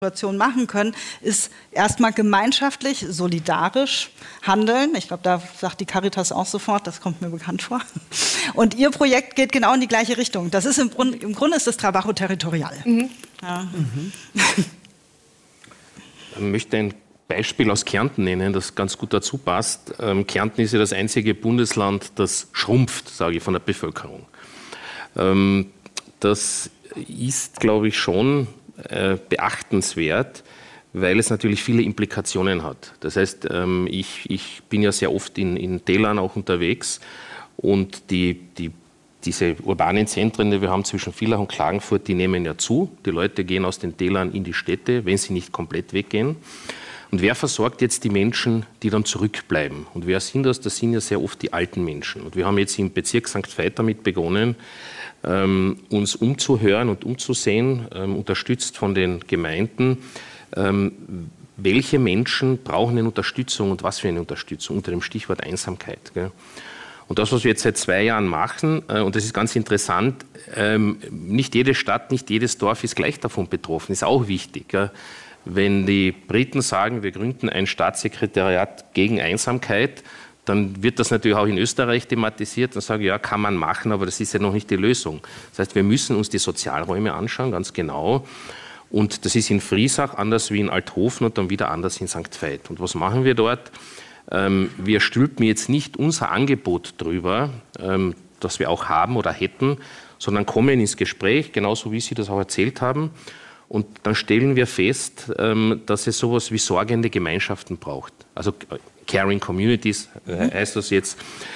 Situation machen können, ist erstmal gemeinschaftlich, solidarisch handeln. Ich glaube, da sagt die Caritas auch sofort, das kommt mir bekannt vor. Und Ihr Projekt geht genau in die gleiche Richtung. Das ist im Grunde ist das Trabajo territorial. Ja. Ich möchte ein Beispiel aus Kärnten nennen, das ganz gut dazu passt. Kärnten ist ja das einzige Bundesland, das schrumpft, sage ich, von der Bevölkerung. Das ist, glaube ich, schon beachtenswert, weil es natürlich viele Implikationen hat. Das heißt, ich bin ja sehr oft in Tälern auch unterwegs und diese urbanen Zentren, die wir haben zwischen Villach und Klagenfurt, die nehmen ja zu. Die Leute gehen aus den Tälern in die Städte, wenn sie nicht komplett weggehen. Und wer versorgt jetzt die Menschen, die dann zurückbleiben? Und wer sind das? Das sind ja sehr oft die alten Menschen. Und wir haben jetzt im Bezirk St. Veit damit begonnen, uns umzuhören und umzusehen, unterstützt von den Gemeinden, welche Menschen brauchen eine Unterstützung und was für eine Unterstützung unter dem Stichwort Einsamkeit. Gell? Und das, was wir jetzt seit 2 Jahren machen, und das ist ganz interessant, nicht jede Stadt, nicht jedes Dorf ist gleich davon betroffen, ist auch wichtig. Gell? Wenn die Briten sagen, wir gründen ein Staatssekretariat gegen Einsamkeit, dann wird das natürlich auch in Österreich thematisiert. Dann sage ich, ja, kann man machen, aber das ist ja noch nicht die Lösung. Das heißt, wir müssen uns die Sozialräume anschauen, ganz genau. Und das ist in Friesach anders wie in Althofen und dann wieder anders in St. Veit. Und was machen wir dort? Wir stülpen jetzt nicht unser Angebot drüber, das wir auch haben oder hätten, sondern kommen ins Gespräch, genauso wie Sie das auch erzählt haben. Und dann stellen wir fest, dass es sowas wie sorgende Gemeinschaften braucht. Also Caring Communities heißt das jetzt.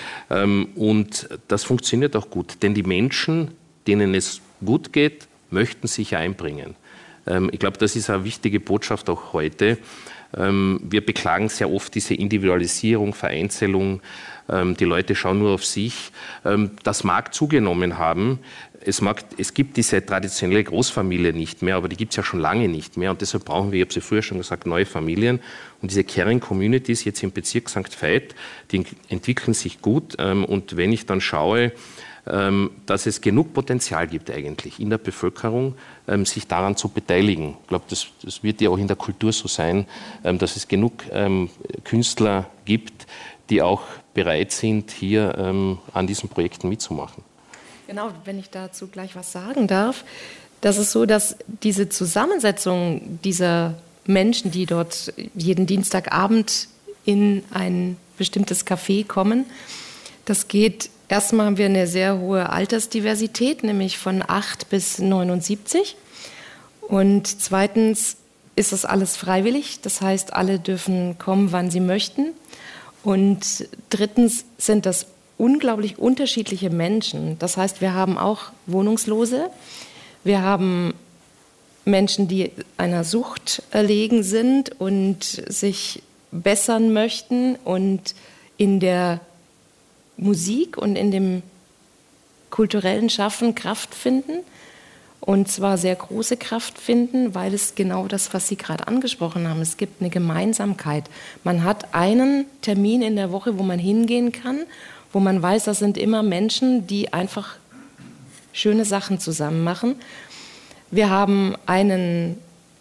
Und das funktioniert auch gut, denn die Menschen, denen es gut geht, möchten sich einbringen. Ich glaube, das ist eine wichtige Botschaft auch heute. Wir beklagen sehr oft diese Individualisierung, Vereinzelung. Die Leute schauen nur auf sich. Das mag zugenommen haben. Es gibt diese traditionelle Großfamilie nicht mehr, aber die gibt es ja schon lange nicht mehr. Und deshalb brauchen wir, ich habe es ja früher schon gesagt, neue Familien. Und diese Caring Communities jetzt im Bezirk St. Veit, die entwickeln sich gut. Und wenn ich dann schaue, dass es genug Potenzial gibt eigentlich in der Bevölkerung, sich daran zu beteiligen. Ich glaube, das wird ja auch in der Kultur so sein, dass es genug Künstler gibt, die auch bereit sind, hier an diesen Projekten mitzumachen. Genau, wenn ich dazu gleich was sagen darf. Das ist so, dass diese Zusammensetzung dieser Menschen, die dort jeden Dienstagabend in ein bestimmtes Café kommen, das geht, erstmal haben wir eine sehr hohe Altersdiversität, nämlich von 8 bis 79. Und zweitens ist das alles freiwillig, das heißt, alle dürfen kommen, wann sie möchten. Und drittens sind das unglaublich unterschiedliche Menschen. Das heißt, wir haben auch Wohnungslose, wir haben Menschen, die einer Sucht erlegen sind und sich bessern möchten und in der Musik und in dem kulturellen Schaffen Kraft finden. Und zwar sehr große Kraft finden, weil es genau das, was Sie gerade angesprochen haben, es gibt eine Gemeinsamkeit. Man hat einen Termin in der Woche, wo man hingehen kann, wo man weiß, das sind immer Menschen, die einfach schöne Sachen zusammen machen. Wir haben einen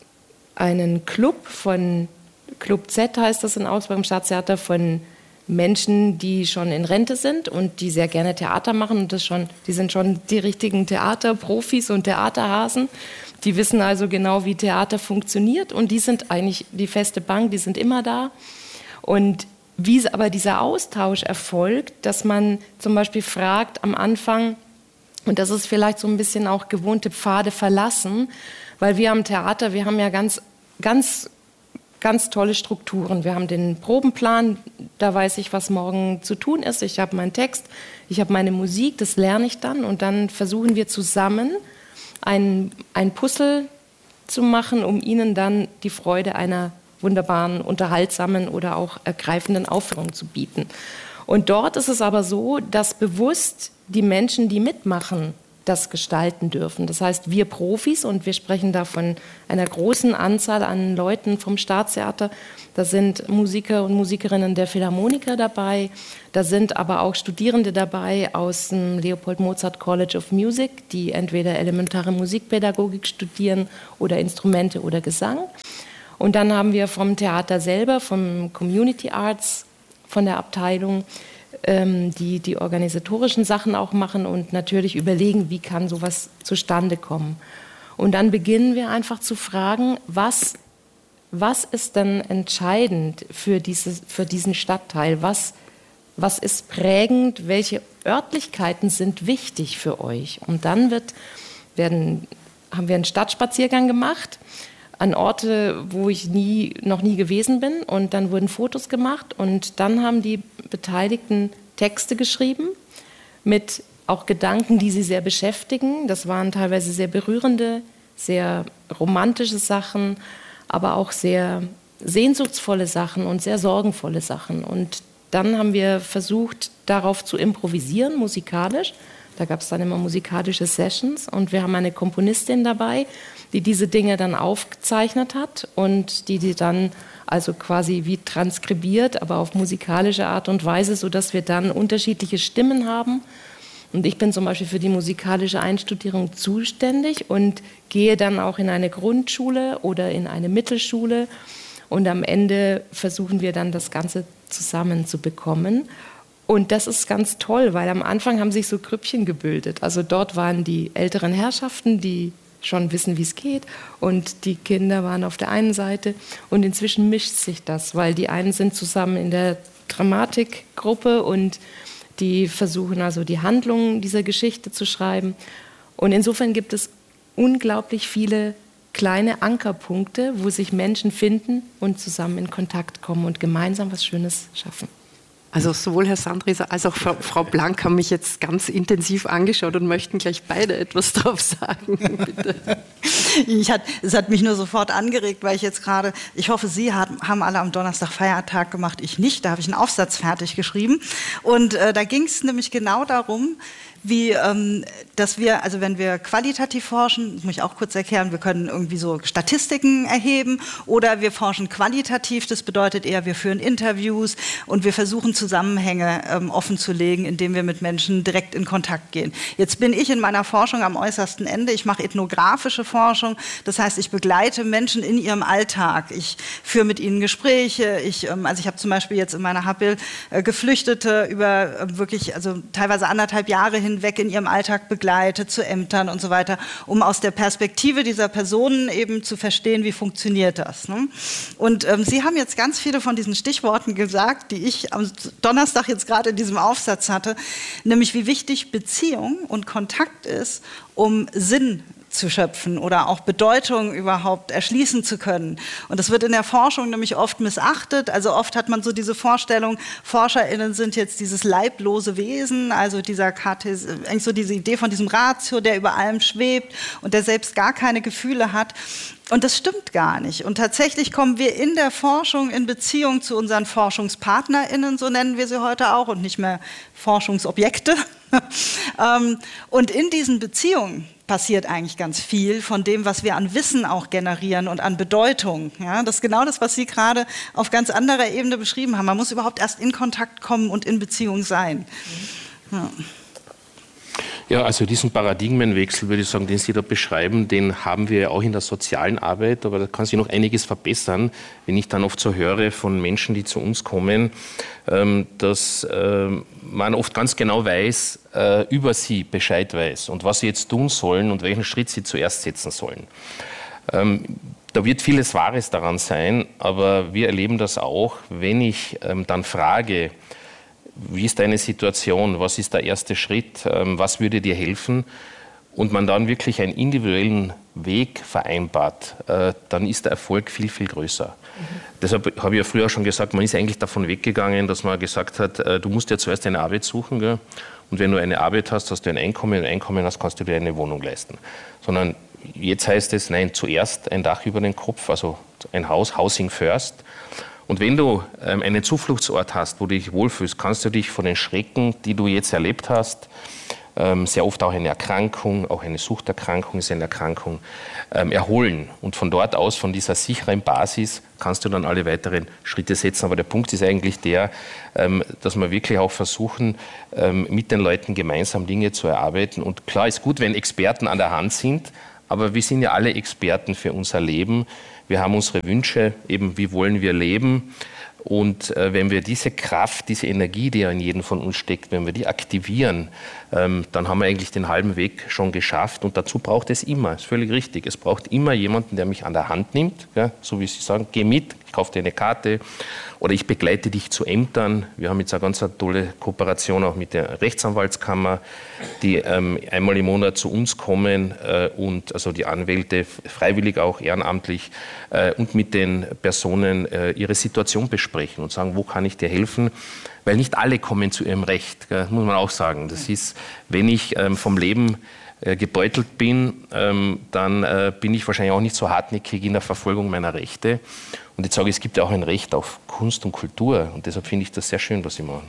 Club von Club Z, heißt das in Augsburg im Staatstheater, von Menschen, die schon in Rente sind und die sehr gerne Theater machen. Und die sind schon die richtigen Theaterprofis und Theaterhasen. Die wissen also genau, wie Theater funktioniert. Und die sind eigentlich die feste Bank, die sind immer da. Und wie aber dieser Austausch erfolgt, dass man zum Beispiel fragt am Anfang, und das ist vielleicht so ein bisschen auch gewohnte Pfade verlassen, weil wir am Theater, wir haben ja ganz tolle Strukturen. Wir haben den Probenplan, da weiß ich, was morgen zu tun ist. Ich habe meinen Text, ich habe meine Musik, das lerne ich dann. Und dann versuchen wir zusammen ein Puzzle zu machen, um ihnen dann die Freude einer wunderbaren, unterhaltsamen oder auch ergreifenden Aufführung zu bieten. Und dort ist es aber so, dass bewusst die Menschen, die mitmachen, das gestalten dürfen. Das heißt, wir Profis, und wir sprechen da von einer großen Anzahl an Leuten vom Staatstheater, da sind Musiker und Musikerinnen der Philharmoniker dabei, da sind aber auch Studierende dabei aus dem Leopold Mozart College of Music, die entweder elementare Musikpädagogik studieren oder Instrumente oder Gesang. Und dann haben wir vom Theater selber, vom Community Arts, von der Abteilung, die organisatorischen Sachen auch machen und natürlich überlegen, wie kann sowas zustande kommen. Und dann beginnen wir einfach zu fragen, was ist denn entscheidend für diesen Stadtteil? Was ist prägend? Welche Örtlichkeiten sind wichtig für euch? Und dann haben wir einen Stadtspaziergang gemacht an Orte, wo ich noch nie gewesen bin. Und dann wurden Fotos gemacht und dann haben die Beteiligten Texte geschrieben mit auch Gedanken, die sie sehr beschäftigen. Das waren teilweise sehr berührende, sehr romantische Sachen, aber auch sehr sehnsuchtsvolle Sachen und sehr sorgenvolle Sachen. Und dann haben wir versucht, darauf zu improvisieren, musikalisch. Da gab es dann immer musikalische Sessions und wir haben eine Komponistin dabei, die diese Dinge dann aufgezeichnet hat und die dann also quasi wie transkribiert, aber auf musikalische Art und Weise, sodass wir dann unterschiedliche Stimmen haben. Und ich bin zum Beispiel für die musikalische Einstudierung zuständig und gehe dann auch in eine Grundschule oder in eine Mittelschule. Und am Ende versuchen wir dann, das Ganze zusammenzubekommen. Und das ist ganz toll, weil am Anfang haben sich so Grüppchen gebildet. Also dort waren die älteren Herrschaften, die schon wissen, wie es geht. Und die Kinder waren auf der einen Seite. Und inzwischen mischt sich das, weil die einen sind zusammen in der Dramatikgruppe und die versuchen also die Handlung dieser Geschichte zu schreiben. Und insofern gibt es unglaublich viele kleine Ankerpunkte, wo sich Menschen finden und zusammen in Kontakt kommen und gemeinsam was Schönes schaffen. Also sowohl Herr Sandrieser als auch Frau Blank haben mich jetzt ganz intensiv angeschaut und möchten gleich beide etwas drauf sagen. Bitte. Es hat mich nur sofort angeregt, weil ich hoffe, Sie haben alle am Donnerstag Feiertag gemacht, ich nicht. Da habe ich einen Aufsatz fertig geschrieben. Und da ging es nämlich genau darum, dass wir, also wenn wir qualitativ forschen, das muss ich auch kurz erklären, wir können irgendwie so Statistiken erheben oder wir forschen qualitativ, das bedeutet eher, wir führen Interviews und wir versuchen Zusammenhänge offen zu legen, indem wir mit Menschen direkt in Kontakt gehen. Jetzt bin ich in meiner Forschung am äußersten Ende, ich mache ethnografische Forschung, das heißt, ich begleite Menschen in ihrem Alltag, ich führe mit ihnen Gespräche, also ich habe zum Beispiel jetzt in meiner Habil Geflüchtete über wirklich, also teilweise 1,5 Jahre hinweg in ihrem Alltag begleitet, zu Ämtern und so weiter, um aus der Perspektive dieser Personen eben zu verstehen, wie funktioniert das. Ne? Und Sie haben jetzt ganz viele von diesen Stichworten gesagt, die ich am Donnerstag jetzt gerade in diesem Aufsatz hatte, nämlich wie wichtig Beziehung und Kontakt ist, um Sinn zu schöpfen oder auch Bedeutung überhaupt erschließen zu können. Und das wird in der Forschung nämlich oft missachtet. Also oft hat man so diese Vorstellung, ForscherInnen sind jetzt dieses leiblose Wesen, also eigentlich so diese Idee von diesem Ratio, der über allem schwebt und der selbst gar keine Gefühle hat. Und das stimmt gar nicht. Und tatsächlich kommen wir in der Forschung in Beziehung zu unseren ForschungspartnerInnen, so nennen wir sie heute auch, und nicht mehr Forschungsobjekte. Und in diesen Beziehungen passiert eigentlich ganz viel von dem, was wir an Wissen auch generieren und an Bedeutung. Ja, das ist genau das, was Sie gerade auf ganz anderer Ebene beschrieben haben. Man muss überhaupt erst in Kontakt kommen und in Beziehung sein. Ja. Ja, also diesen Paradigmenwechsel, würde ich sagen, den Sie da beschreiben, den haben wir auch in der sozialen Arbeit, aber da kann sich noch einiges verbessern, wenn ich dann oft so höre von Menschen, die zu uns kommen, dass man oft ganz genau weiß, über sie Bescheid weiß und was sie jetzt tun sollen und welchen Schritt sie zuerst setzen sollen. Da wird vieles Wahres daran sein, aber wir erleben das auch, wenn ich dann frage, wie ist deine Situation, was ist der erste Schritt, was würde dir helfen und man dann wirklich einen individuellen Weg vereinbart, dann ist der Erfolg viel, viel größer. Deshalb habe ich ja früher schon gesagt, man ist eigentlich davon weggegangen, dass man gesagt hat, du musst ja zuerst eine Arbeit suchen, gell? Und wenn du eine Arbeit hast, hast du ein Einkommen hast, kannst du dir eine Wohnung leisten. Sondern jetzt heißt es, nein, zuerst ein Dach über den Kopf, also ein Haus, Housing first. Und wenn du einen Zufluchtsort hast, wo du dich wohlfühlst, kannst du dich von den Schrecken, die du jetzt erlebt hast, sehr oft auch eine Erkrankung, auch eine Suchterkrankung ist eine Erkrankung, erholen. Und von dort aus, von dieser sicheren Basis, kannst du dann alle weiteren Schritte setzen. Aber der Punkt ist eigentlich der, dass wir wirklich auch versuchen, mit den Leuten gemeinsam Dinge zu erarbeiten. Und klar ist gut, wenn Experten an der Hand sind, aber wir sind ja alle Experten für unser Leben. Wir haben unsere Wünsche, eben wie wollen wir leben. Und wenn wir diese Kraft, diese Energie, die ja in jedem von uns steckt, wenn wir die aktivieren, dann haben wir eigentlich den halben Weg schon geschafft. Und dazu braucht es immer, ist völlig richtig, es braucht immer jemanden, der mich an der Hand nimmt, ja, so wie Sie sagen, geh mit, ich kaufe dir eine Karte oder ich begleite dich zu Ämtern. Wir haben jetzt eine ganz tolle Kooperation auch mit der Rechtsanwaltskammer, die einmal im Monat zu uns kommen und also die Anwälte freiwillig auch ehrenamtlich und mit den Personen ihre Situation besprechen und sagen, wo kann ich dir helfen? Weil nicht alle kommen zu ihrem Recht, muss man auch sagen. Das ist, wenn ich vom Leben gebeutelt bin, dann bin ich wahrscheinlich auch nicht so hartnäckig in der Verfolgung meiner Rechte. Und ich sage, es gibt ja auch ein Recht auf Kunst und Kultur. Und deshalb finde ich das sehr schön, was Sie machen.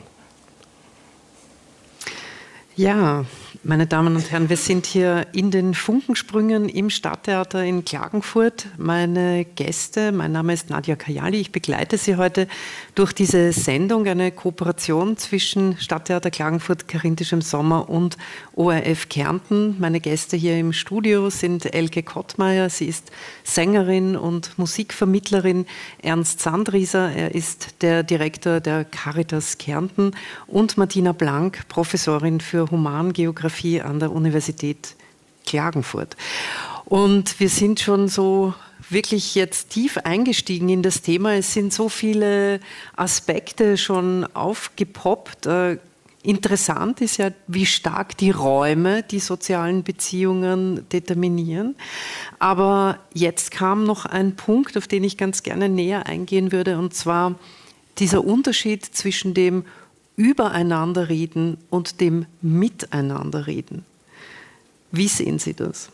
Ja, meine Damen und Herren, wir sind hier in den Funkensprüngen im Stadttheater in Klagenfurt. Meine Gäste, mein Name ist Nadja Kajali, ich begleite Sie heute durch diese Sendung, eine Kooperation zwischen Stadttheater Klagenfurt, Carinthischem Sommer und ORF Kärnten. Meine Gäste hier im Studio sind Elke Kottmeier, sie ist Sängerin und Musikvermittlerin, Ernst Sandrieser, er ist der Direktor der Caritas Kärnten und Martina Blank, Professorin für Humangeografie an der Universität Klagenfurt. Und wir sind schon so wirklich jetzt tief eingestiegen in das Thema. Es sind so viele Aspekte schon aufgepoppt. Interessant ist ja, wie stark die Räume die sozialen Beziehungen determinieren. Aber jetzt kam noch ein Punkt, auf den ich ganz gerne näher eingehen würde, und zwar dieser Unterschied zwischen dem Übereinanderreden und dem Miteinanderreden. Wie sehen Sie das?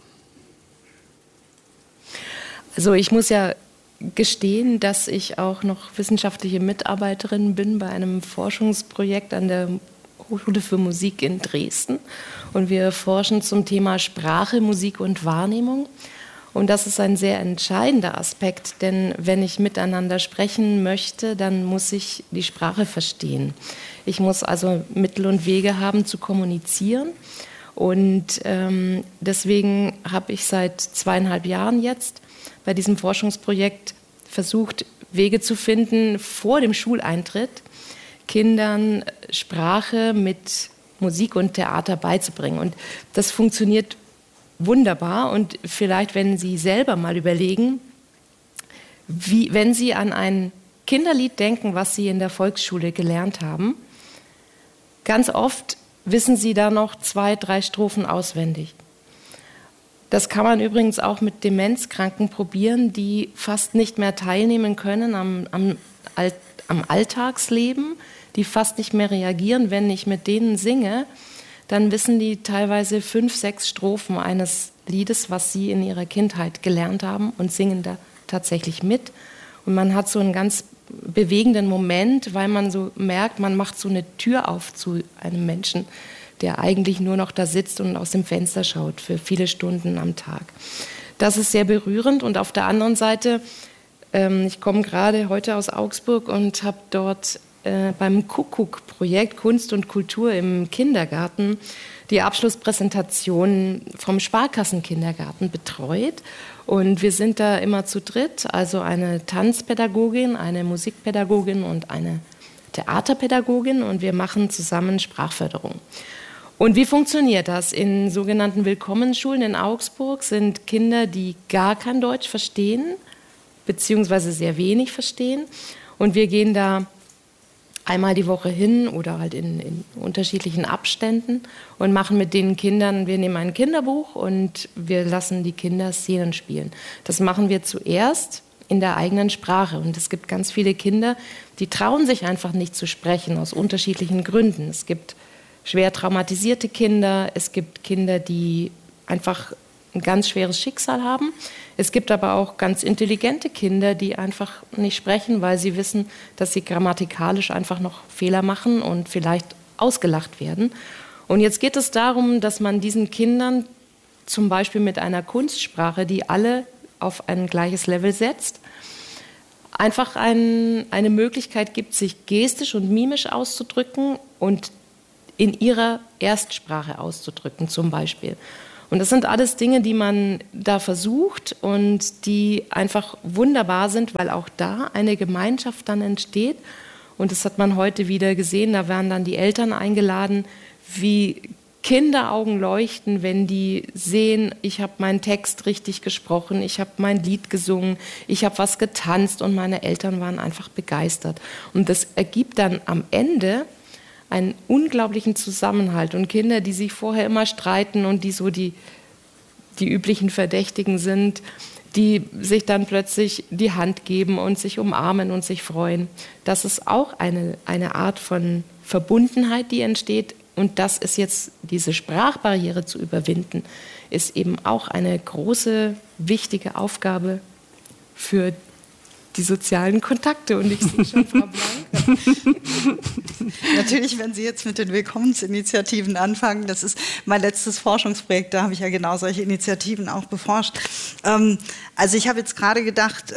Also ich muss ja gestehen, dass ich auch noch wissenschaftliche Mitarbeiterin bin bei einem Forschungsprojekt an der Hochschule für Musik in Dresden. Und wir forschen zum Thema Sprache, Musik und Wahrnehmung. Und das ist ein sehr entscheidender Aspekt, denn wenn ich miteinander sprechen möchte, dann muss ich die Sprache verstehen. Ich muss also Mittel und Wege haben zu kommunizieren. Und deswegen habe ich seit 2,5 Jahren jetzt bei diesem Forschungsprojekt versucht, Wege zu finden, vor dem Schuleintritt Kindern Sprache mit Musik und Theater beizubringen. Und das funktioniert wunderbar. Und vielleicht, wenn Sie selber mal überlegen, wenn Sie an ein Kinderlied denken, was Sie in der Volksschule gelernt haben, ganz oft wissen Sie da noch 2, 3 Strophen auswendig. Das kann man übrigens auch mit Demenzkranken probieren, die fast nicht mehr teilnehmen können am Alltagsleben, die fast nicht mehr reagieren. Wenn ich mit denen singe, dann wissen die teilweise 5, 6 Strophen eines Liedes, was sie in ihrer Kindheit gelernt haben, und singen da tatsächlich mit. Und man hat so einen ganz bewegenden Moment, weil man so merkt, man macht so eine Tür auf zu einem Menschen, der eigentlich nur noch da sitzt und aus dem Fenster schaut für viele Stunden am Tag. Das ist sehr berührend. Und auf der anderen Seite, ich komme gerade heute aus Augsburg und habe dort beim Kuckuck-Projekt Kunst und Kultur im Kindergarten die Abschlusspräsentation vom Sparkassenkindergarten betreut. Und wir sind da immer zu dritt, also eine Tanzpädagogin, eine Musikpädagogin und eine Theaterpädagogin, und wir machen zusammen Sprachförderung. Und wie funktioniert das? In sogenannten Willkommensschulen in Augsburg sind Kinder, die gar kein Deutsch verstehen, beziehungsweise sehr wenig verstehen. Und wir gehen da einmal die Woche hin oder halt in unterschiedlichen Abständen und machen mit den Kindern, wir nehmen ein Kinderbuch und wir lassen die Kinder Szenen spielen. Das machen wir zuerst in der eigenen Sprache. Und es gibt ganz viele Kinder, die trauen sich einfach nicht zu sprechen, aus unterschiedlichen Gründen. Es gibt schwer traumatisierte Kinder, es gibt Kinder, die einfach ein ganz schweres Schicksal haben. Es gibt aber auch ganz intelligente Kinder, die einfach nicht sprechen, weil sie wissen, dass sie grammatikalisch einfach noch Fehler machen und vielleicht ausgelacht werden. Und jetzt geht es darum, dass man diesen Kindern zum Beispiel mit einer Kunstsprache, die alle auf ein gleiches Level setzt, einfach eine Möglichkeit gibt, sich gestisch und mimisch auszudrücken und in ihrer Erstsprache auszudrücken zum Beispiel. Und das sind alles Dinge, die man da versucht und die einfach wunderbar sind, weil auch da eine Gemeinschaft dann entsteht. Und das hat man heute wieder gesehen, da werden dann die Eltern eingeladen, wie Kinderaugen leuchten, wenn die sehen, ich habe meinen Text richtig gesprochen, ich habe mein Lied gesungen, ich habe was getanzt und meine Eltern waren einfach begeistert. Und das ergibt dann am Ende einen unglaublichen Zusammenhalt. Und Kinder, die sich vorher immer streiten und die so die üblichen Verdächtigen sind, die sich dann plötzlich die Hand geben und sich umarmen und sich freuen. Das ist auch eine Art von Verbundenheit, die entsteht. Und das ist jetzt, diese Sprachbarriere zu überwinden, ist eben auch eine große, wichtige Aufgabe für die sozialen Kontakte. Und ich sehe schon, Frau Blank. Natürlich, wenn Sie jetzt mit den Willkommensinitiativen anfangen, das ist mein letztes Forschungsprojekt, da habe ich ja genau solche Initiativen auch beforscht. Also ich habe jetzt gerade gedacht,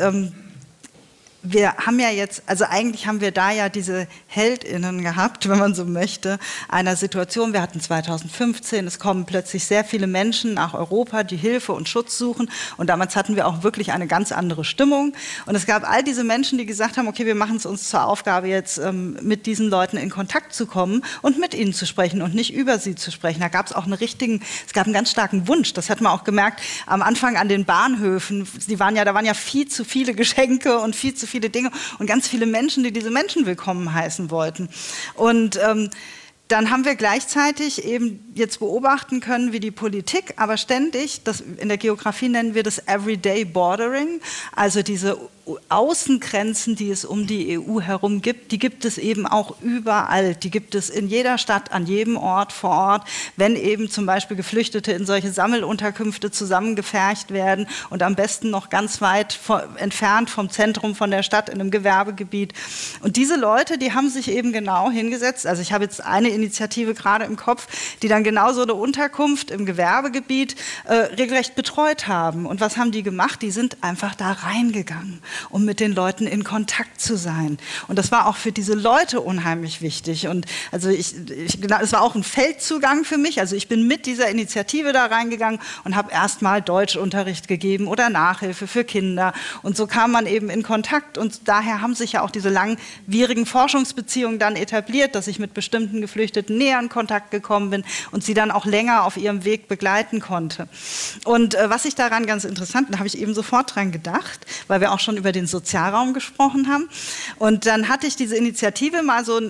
wir haben ja jetzt, also eigentlich haben wir da ja diese HeldInnen gehabt, wenn man so möchte, einer Situation. Wir hatten 2015, es kommen plötzlich sehr viele Menschen nach Europa, die Hilfe und Schutz suchen. Und damals hatten wir auch wirklich eine ganz andere Stimmung. Und es gab all diese Menschen, die gesagt haben, okay, wir machen es uns zur Aufgabe, jetzt mit diesen Leuten in Kontakt zu kommen und mit ihnen zu sprechen und nicht über sie zu sprechen. Da gab es auch es gab einen ganz starken Wunsch. Das hat man auch gemerkt am Anfang an den Bahnhöfen. Da waren ja viel zu viele Geschenke und viel zu viele Dinge und ganz viele Menschen, die diese Menschen willkommen heißen wollten. Und dann haben wir gleichzeitig eben jetzt beobachten können, wie die Politik aber ständig, in der Geografie nennen wir das Everyday Bordering, also diese Außengrenzen, die es um die EU herum gibt, die gibt es eben auch überall. Die gibt es in jeder Stadt, an jedem Ort, vor Ort, wenn eben zum Beispiel Geflüchtete in solche Sammelunterkünfte zusammengefercht werden und am besten noch ganz weit entfernt vom Zentrum von der Stadt in einem Gewerbegebiet. Und diese Leute, die haben sich eben genau hingesetzt, also ich habe jetzt eine Initiative gerade im Kopf, die dann genau so eine Unterkunft im Gewerbegebiet regelrecht betreut haben. Und was haben die gemacht? Die sind einfach da reingegangen, um mit den Leuten in Kontakt zu sein. Und das war auch für diese Leute unheimlich wichtig. Und also es war auch ein Feldzugang für mich. Also ich bin mit dieser Initiative da reingegangen und habe erstmal Deutschunterricht gegeben oder Nachhilfe für Kinder. Und so kam man eben in Kontakt. Und daher haben sich ja auch diese langwierigen Forschungsbeziehungen dann etabliert, dass ich mit bestimmten Geflüchteten näher in Kontakt gekommen bin und sie dann auch länger auf ihrem Weg begleiten konnte. Und was ich daran ganz interessant, da habe ich eben sofort dran gedacht, weil wir auch schon über den Sozialraum gesprochen haben. Und dann hatte ich diese Initiative mal so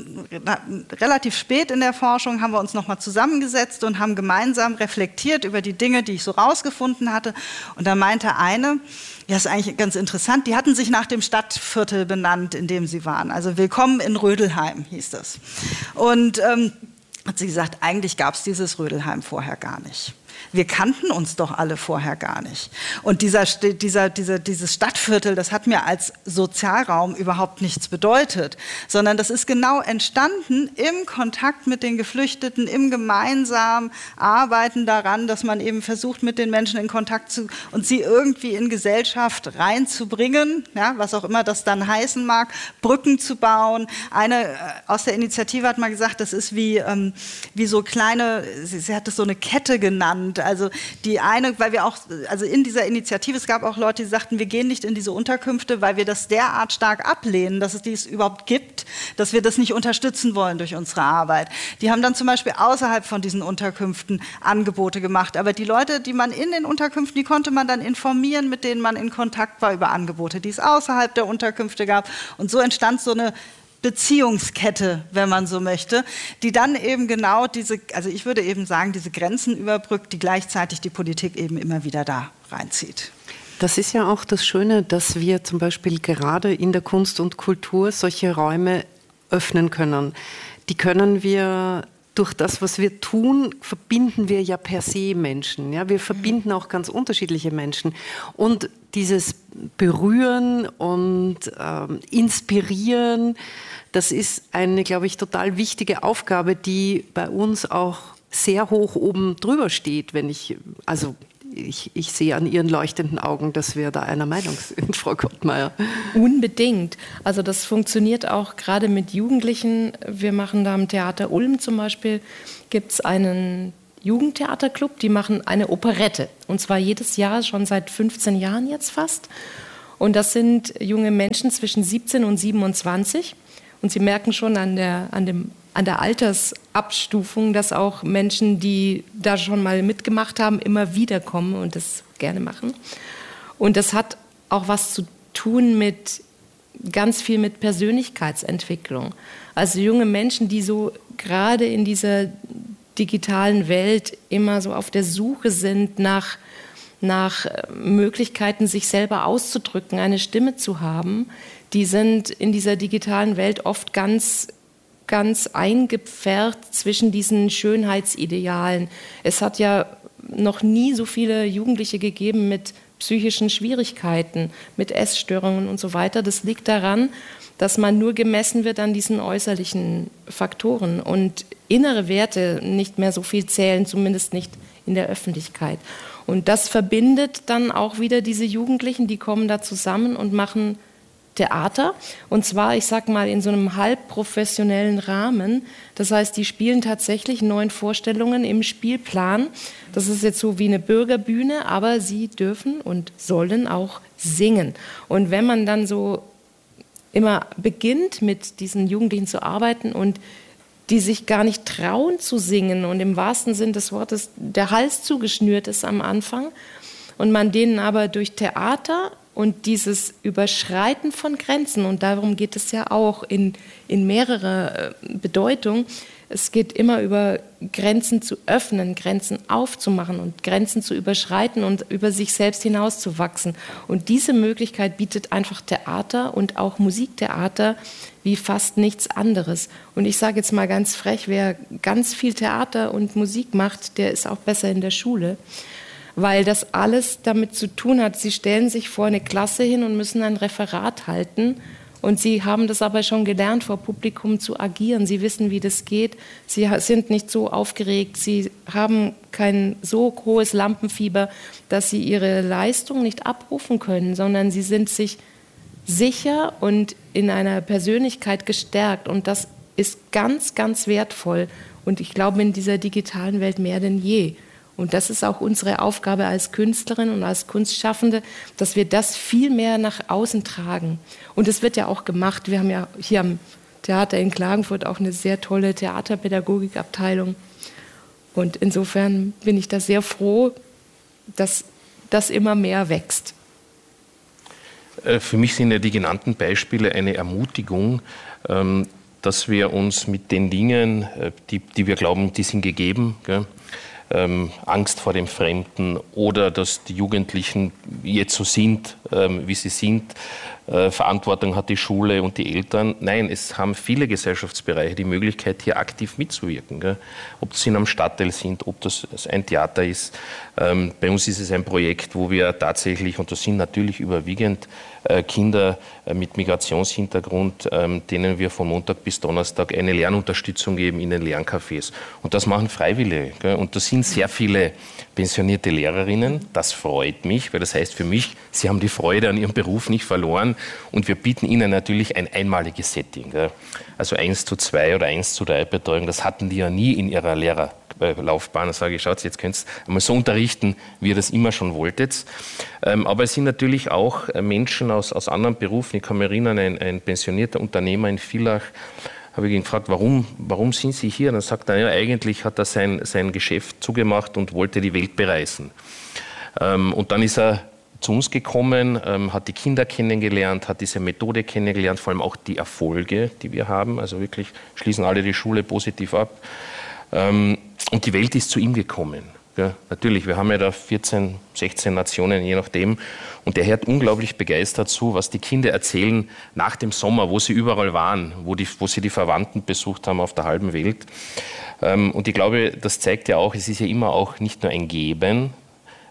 relativ spät in der Forschung, haben wir uns nochmal zusammengesetzt und haben gemeinsam reflektiert über die Dinge, die ich so rausgefunden hatte. Und da meinte eine, ja, ist eigentlich ganz interessant, die hatten sich nach dem Stadtviertel benannt, in dem sie waren. Also Willkommen in Rödelheim hieß das. Und hat sie gesagt, eigentlich gab es dieses Rödelheim vorher gar nicht. Wir kannten uns doch alle vorher gar nicht. Und dieses Stadtviertel, das hat mir als Sozialraum überhaupt nichts bedeutet, sondern das ist genau entstanden im Kontakt mit den Geflüchteten, im gemeinsamen Arbeiten daran, dass man eben versucht, mit den Menschen in Kontakt und sie irgendwie in Gesellschaft reinzubringen, ja, was auch immer das dann heißen mag, Brücken zu bauen. Eine aus der Initiative hat mal gesagt, das ist wie so kleine, sie hat es so eine Kette genannt. Also die eine, weil wir auch, also in dieser Initiative, es gab auch Leute, die sagten, wir gehen nicht in diese Unterkünfte, weil wir das derart stark ablehnen, dass es dies überhaupt gibt, dass wir das nicht unterstützen wollen durch unsere Arbeit. Die haben dann zum Beispiel außerhalb von diesen Unterkünften Angebote gemacht. Aber die Leute, die man in den Unterkünften, die konnte man dann informieren, mit denen man in Kontakt war über Angebote, die es außerhalb der Unterkünfte gab. Und so entstand so eine Beziehungskette, wenn man so möchte, die dann eben genau also ich würde eben sagen, diese Grenzen überbrückt, die gleichzeitig die Politik eben immer wieder da reinzieht. Das ist ja auch das Schöne, dass wir zum Beispiel gerade in der Kunst und Kultur solche Räume öffnen können. Die können wir durch das, was wir tun, verbinden wir ja per se Menschen. Ja? Wir verbinden auch ganz unterschiedliche Menschen. Und dieses Berühren und Inspirieren, das ist eine, glaube ich, total wichtige Aufgabe, die bei uns auch sehr hoch oben drüber steht, wenn ich sehe an Ihren leuchtenden Augen, dass wir da einer Meinung sind, Frau Gottmeier. Unbedingt. Also das funktioniert auch gerade mit Jugendlichen. Wir machen da am Theater Ulm zum Beispiel, gibt es einen Jugendtheaterclub, die machen eine Operette. Und zwar jedes Jahr, schon seit 15 Jahren jetzt fast. Und das sind junge Menschen zwischen 17 und 27. Und Sie merken schon an der Altersabstufung, dass auch Menschen, die da schon mal mitgemacht haben, immer wieder kommen und das gerne machen. Und das hat auch was zu tun mit ganz viel mit Persönlichkeitsentwicklung. Also junge Menschen, die so gerade in dieser digitalen Welt immer so auf der Suche sind nach Möglichkeiten, sich selber auszudrücken, eine Stimme zu haben, die sind in dieser digitalen Welt oft ganz eingepfercht zwischen diesen Schönheitsidealen. Es hat ja noch nie so viele Jugendliche gegeben mit psychischen Schwierigkeiten, mit Essstörungen und so weiter. Das liegt daran, dass man nur gemessen wird an diesen äußerlichen Faktoren und innere Werte nicht mehr so viel zählen, zumindest nicht in der Öffentlichkeit. Und das verbindet dann auch wieder diese Jugendlichen, die kommen da zusammen und machen Theater. Und zwar, ich sag mal, in so einem halbprofessionellen Rahmen. Das heißt, die spielen tatsächlich 9 Vorstellungen im Spielplan. Das ist jetzt so wie eine Bürgerbühne, aber sie dürfen und sollen auch singen. Und wenn man dann so immer beginnt, mit diesen Jugendlichen zu arbeiten und die sich gar nicht trauen zu singen und im wahrsten Sinn des Wortes der Hals zugeschnürt ist am Anfang und man denen aber durch Theater und dieses Überschreiten von Grenzen, und darum geht es ja auch in mehrerer Bedeutung, es geht immer über Grenzen zu öffnen, Grenzen aufzumachen und Grenzen zu überschreiten und über sich selbst hinauszuwachsen. Und diese Möglichkeit bietet einfach Theater und auch Musiktheater wie fast nichts anderes. Und ich sage jetzt mal ganz frech, wer ganz viel Theater und Musik macht, der ist auch besser in der Schule. Weil das alles damit zu tun hat, sie stellen sich vor eine Klasse hin und müssen ein Referat halten und sie haben das aber schon gelernt, vor Publikum zu agieren. Sie wissen, wie das geht. Sie sind nicht so aufgeregt, sie haben kein so hohes Lampenfieber, dass sie ihre Leistung nicht abrufen können, sondern sie sind sich sicher und in einer Persönlichkeit gestärkt und das ist ganz, ganz wertvoll und ich glaube in dieser digitalen Welt mehr denn je. Und das ist auch unsere Aufgabe als Künstlerin und als Kunstschaffende, dass wir das viel mehr nach außen tragen. Und es wird ja auch gemacht. Wir haben ja hier am Theater in Klagenfurt auch eine sehr tolle Theaterpädagogikabteilung. Und insofern bin ich da sehr froh, dass das immer mehr wächst. Für mich sind ja die genannten Beispiele eine Ermutigung, dass wir uns mit den Dingen, die wir glauben, die sind gegeben, gell? Angst vor dem Fremden oder dass die Jugendlichen jetzt so sind, wie sie sind. Verantwortung hat die Schule und die Eltern. Nein, es haben viele Gesellschaftsbereiche die Möglichkeit, hier aktiv mitzuwirken. Gell? Ob sie in einem Stadtteil sind, ob das ein Theater ist. Bei uns ist es ein Projekt, wo wir tatsächlich, und das sind natürlich überwiegend Kinder mit Migrationshintergrund, denen wir von Montag bis Donnerstag eine Lernunterstützung geben in den Lerncafés. Und das machen Freiwillige. Gell? Und das sind sehr viele pensionierte Lehrerinnen. Das freut mich, weil das heißt für mich, sie haben die Freude an ihrem Beruf nicht verloren. Und wir bieten ihnen natürlich ein einmaliges Setting. Gell? Also 1:2 oder 1:3 Betreuung, das hatten die ja nie in ihrer Lehrerlaufbahn. Da sage ich, schaut, jetzt könnt ihr einmal so unterrichten, wie ihr das immer schon wolltet. Aber es sind natürlich auch Menschen aus anderen Berufen. Ich kann mich erinnern, ein pensionierter Unternehmer in Villach, habe ich ihn gefragt, warum sind Sie hier? Und er sagt, naja, eigentlich hat er sein Geschäft zugemacht und wollte die Welt bereisen. Und dann ist er zu uns gekommen, hat die Kinder kennengelernt, hat diese Methode kennengelernt, vor allem auch die Erfolge, die wir haben. Also wirklich schließen alle die Schule positiv ab. Und die Welt ist zu ihm gekommen. Ja, natürlich, wir haben ja da 14, 16 Nationen, je nachdem. Und der hört unglaublich begeistert zu, was die Kinder erzählen nach dem Sommer, wo sie überall waren, wo sie die Verwandten besucht haben auf der halben Welt. Und ich glaube, das zeigt ja auch, es ist ja immer auch nicht nur ein Geben,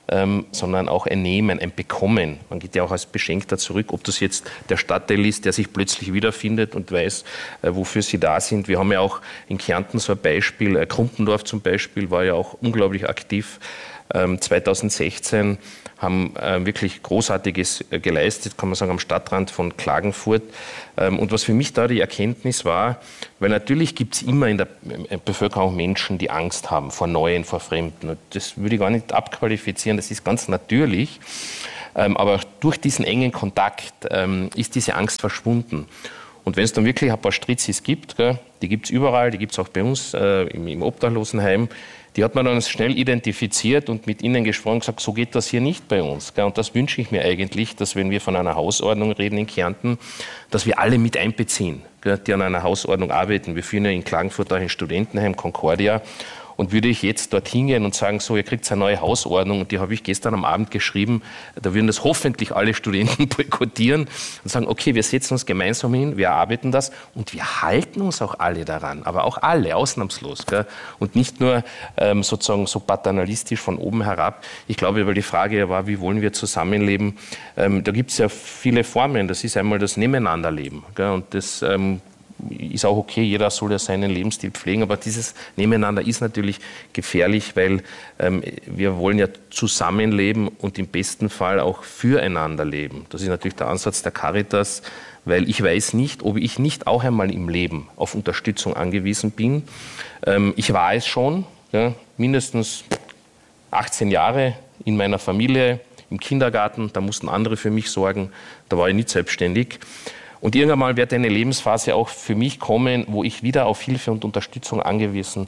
sondern auch ein Nehmen, ein Bekommen. Man geht ja auch als Beschenkter zurück, ob das jetzt der Stadtteil ist, der sich plötzlich wiederfindet und weiß, wofür sie da sind. Wir haben ja auch in Kärnten so ein Beispiel, Krumpendorf zum Beispiel, war ja auch unglaublich aktiv. 2016 haben wirklich Großartiges geleistet, kann man sagen, am Stadtrand von Klagenfurt. Und was für mich da die Erkenntnis war, weil natürlich gibt es immer in der Bevölkerung Menschen, die Angst haben vor Neuen, vor Fremden. Und das würde ich gar nicht abqualifizieren, das ist ganz natürlich. Aber durch diesen engen Kontakt ist diese Angst verschwunden. Und wenn es dann wirklich ein paar Stritzis gibt, gell, die gibt es überall, die gibt es auch bei uns im Obdachlosenheim, die hat man dann schnell identifiziert und mit ihnen gesprochen und gesagt, so geht das hier nicht bei uns. Und das wünsche ich mir eigentlich, dass wenn wir von einer Hausordnung reden in Kärnten, dass wir alle mit einbeziehen, die an einer Hausordnung arbeiten. Wir führen ja in Klagenfurt auch ein Studentenheim, Concordia. Und würde ich jetzt dorthin gehen und sagen, so, ihr kriegt eine neue Hausordnung, und die habe ich gestern am Abend geschrieben, da würden das hoffentlich alle Studenten boykottieren und sagen, okay, wir setzen uns gemeinsam hin, wir erarbeiten das und wir halten uns auch alle daran, aber auch alle, ausnahmslos. Gell? Und nicht nur sozusagen so paternalistisch von oben herab. Ich glaube, weil die Frage war, wie wollen wir zusammenleben, da gibt es ja viele Formen. Das ist einmal das Nebeneinanderleben. Gell? Und das ist auch okay, jeder soll ja seinen Lebensstil pflegen, aber dieses Nebeneinander ist natürlich gefährlich, weil wir wollen ja zusammenleben und im besten Fall auch füreinander leben. Das ist natürlich der Ansatz der Caritas, weil ich weiß nicht, ob ich nicht auch einmal im Leben auf Unterstützung angewiesen bin. Ich war es schon, ja, mindestens 18 Jahre in meiner Familie, im Kindergarten, da mussten andere für mich sorgen, da war ich nicht selbstständig. Und irgendwann mal wird eine Lebensphase auch für mich kommen, wo ich wieder auf Hilfe und Unterstützung angewiesen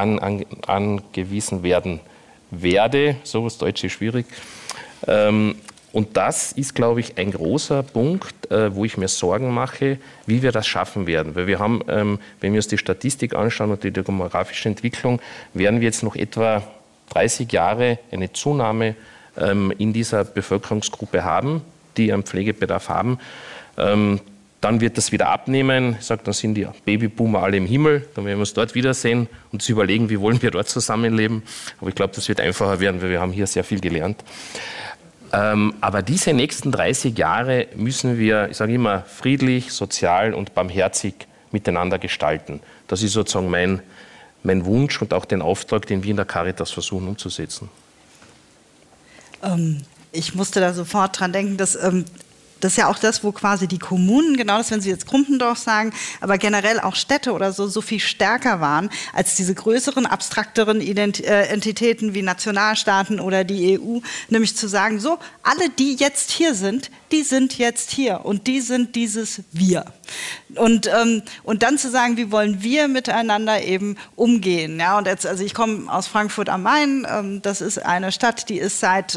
werden werde. So was Deutsch ist schwierig. Und das ist, glaube ich, ein großer Punkt, wo ich mir Sorgen mache, wie wir das schaffen werden. Weil wir haben, wenn wir uns die Statistik anschauen und die demografische Entwicklung, werden wir jetzt noch etwa 30 Jahre eine Zunahme in dieser Bevölkerungsgruppe haben, die einen Pflegebedarf haben. Dann wird das wieder abnehmen. Ich sage, dann sind die Babyboomer alle im Himmel. Dann werden wir uns dort wiedersehen und uns überlegen, wie wollen wir dort zusammenleben. Aber ich glaube, das wird einfacher werden, weil wir haben hier sehr viel gelernt. Aber diese nächsten 30 Jahre müssen wir, ich sage immer, friedlich, sozial und barmherzig miteinander gestalten. Das ist sozusagen mein Wunsch und auch den Auftrag, den wir in der Caritas versuchen umzusetzen. Ich musste da sofort dran denken, dass das ist ja auch das, wo quasi die Kommunen, genau das, wenn Sie jetzt Krumpendorf sagen, aber generell auch Städte oder so viel stärker waren als diese größeren, abstrakteren Entitäten wie Nationalstaaten oder die EU, nämlich zu sagen, so, alle, die jetzt hier sind, die sind jetzt hier und die sind dieses Wir. Und dann zu sagen, wie wollen wir miteinander eben umgehen. Ja, und jetzt, also ich komme aus Frankfurt am Main, das ist eine Stadt, die ist seit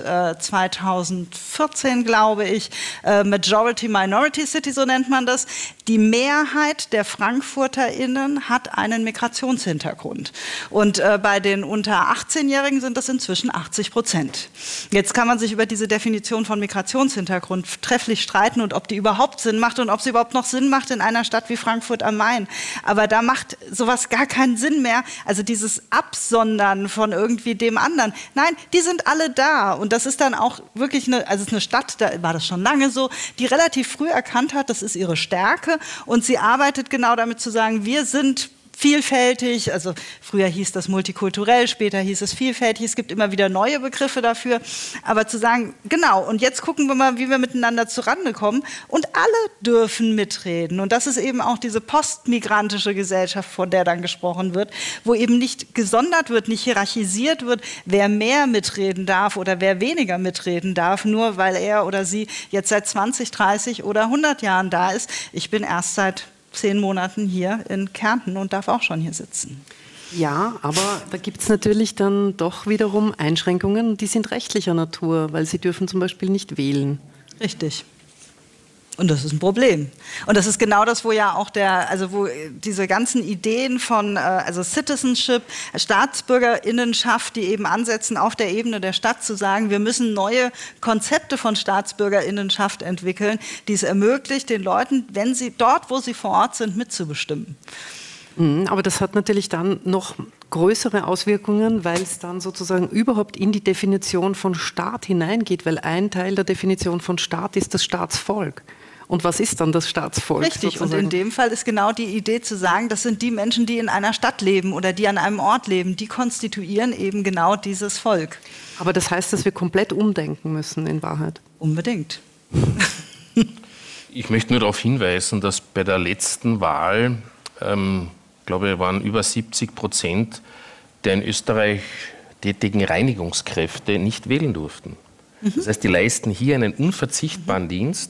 2014, glaube ich, Majority-Minority City, so nennt man das. Die Mehrheit der FrankfurterInnen hat einen Migrationshintergrund. Und bei den unter 18-Jährigen sind das inzwischen 80%. Jetzt kann man sich über diese Definition von Migrationshintergrund trefflich streiten und ob die überhaupt Sinn macht und ob sie überhaupt noch Sinn macht in einer Stadt wie Frankfurt am Main. Aber da macht sowas gar keinen Sinn mehr. Also dieses Absondern von irgendwie dem anderen. Nein, die sind alle da. Und das ist dann auch wirklich es ist eine Stadt, da war das schon lange so, die relativ früh erkannt hat, das ist ihre Stärke. Und sie arbeitet genau damit zu sagen, wir sind vielfältig, also früher hieß das multikulturell, später hieß es vielfältig, es gibt immer wieder neue Begriffe dafür, aber zu sagen, genau, und jetzt gucken wir mal, wie wir miteinander zurande kommen und alle dürfen mitreden und das ist eben auch diese postmigrantische Gesellschaft, von der dann gesprochen wird, wo eben nicht gesondert wird, nicht hierarchisiert wird, wer mehr mitreden darf oder wer weniger mitreden darf, nur weil er oder sie jetzt seit 20, 30 oder 100 Jahren da ist. Ich bin erst seit 10 Monaten hier in Kärnten und darf auch schon hier sitzen. Ja, aber da gibt es natürlich dann doch wiederum Einschränkungen, die sind rechtlicher Natur, weil sie dürfen zum Beispiel nicht wählen. Richtig. Und das ist ein Problem. Und das ist genau das, wo ja auch wo diese ganzen Ideen von Citizenship, Staatsbürgerinnenschaft, die eben ansetzen auf der Ebene der Stadt zu sagen, wir müssen neue Konzepte von Staatsbürgerinnenschaft entwickeln, die es ermöglicht, den Leuten, wenn sie dort, wo sie vor Ort sind, mitzubestimmen. Aber das hat natürlich dann noch größere Auswirkungen, weil es dann sozusagen überhaupt in die Definition von Staat hineingeht, weil ein Teil der Definition von Staat ist das Staatsvolk. Und was ist dann das Staatsvolk? Richtig, sozusagen? und in dem Fall ist genau die Idee zu sagen, das sind die Menschen, die in einer Stadt leben oder die an einem Ort leben, die konstituieren eben genau dieses Volk. Aber das heißt, dass wir komplett umdenken müssen in Wahrheit. Unbedingt. Ich möchte nur darauf hinweisen, dass bei der letzten Wahl, glaube ich, waren über 70% der in Österreich tätigen Reinigungskräfte nicht wählen durften. Das heißt, die leisten hier einen unverzichtbaren Dienst.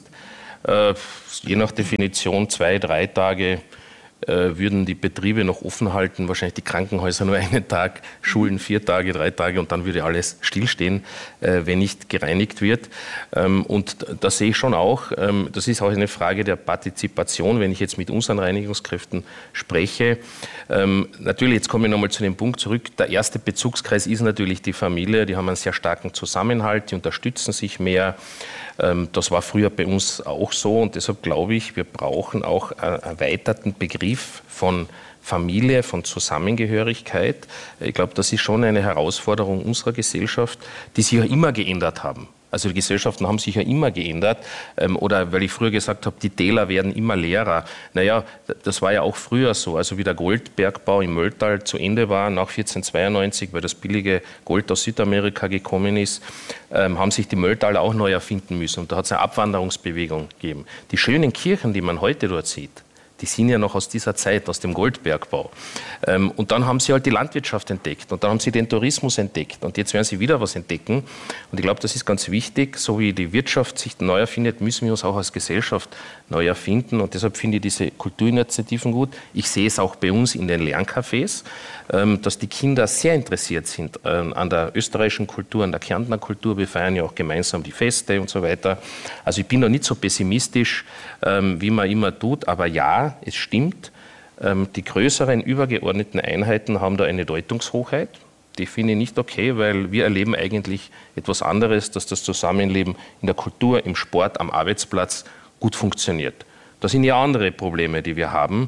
Je nach Definition 2-3 Tage würden die Betriebe noch offen halten, wahrscheinlich die Krankenhäuser nur einen Tag, Schulen 4 Tage, 3 Tage und dann würde alles stillstehen, wenn nicht gereinigt wird. Und da sehe ich schon auch, das ist auch eine Frage der Partizipation, wenn ich jetzt mit unseren Reinigungskräften spreche. Natürlich, jetzt komme ich nochmal zu dem Punkt zurück, der erste Bezugskreis ist natürlich die Familie, die haben einen sehr starken Zusammenhalt, die unterstützen sich mehr. Das war früher bei uns auch so und deshalb glaube ich, wir brauchen auch einen erweiterten Begriff von Familie, von Zusammengehörigkeit. Ich glaube, das ist schon eine Herausforderung unserer Gesellschaft, die sich ja immer geändert haben. Also die Gesellschaften haben sich ja immer geändert. Oder weil ich früher gesagt habe, die Täler werden immer leerer. Naja, das war ja auch früher so. Also wie der Goldbergbau im Mölltal zu Ende war, nach 1492, weil das billige Gold aus Südamerika gekommen ist, haben sich die Mölltaler auch neu erfinden müssen. Und da hat es eine Abwanderungsbewegung gegeben. Die schönen Kirchen, die man heute dort sieht, die sind ja noch aus dieser Zeit, aus dem Goldbergbau. Und dann haben sie halt die Landwirtschaft entdeckt und dann haben sie den Tourismus entdeckt und jetzt werden sie wieder was entdecken. Und ich glaube, das ist ganz wichtig, so wie die Wirtschaft sich neu erfindet, müssen wir uns auch als Gesellschaft neu erfinden und deshalb finde ich diese Kulturinitiativen gut. Ich sehe es auch bei uns in den Lerncafés, dass die Kinder sehr interessiert sind an der österreichischen Kultur, an der Kärntner Kultur. Wir feiern ja auch gemeinsam die Feste und so weiter. Also ich bin da nicht so pessimistisch, wie man immer tut, aber ja, es stimmt, die größeren übergeordneten Einheiten haben da eine Deutungshochheit. Die finde ich nicht okay, weil wir erleben eigentlich etwas anderes, dass das Zusammenleben in der Kultur, im Sport, am Arbeitsplatz gut funktioniert. Das sind ja andere Probleme, die wir haben.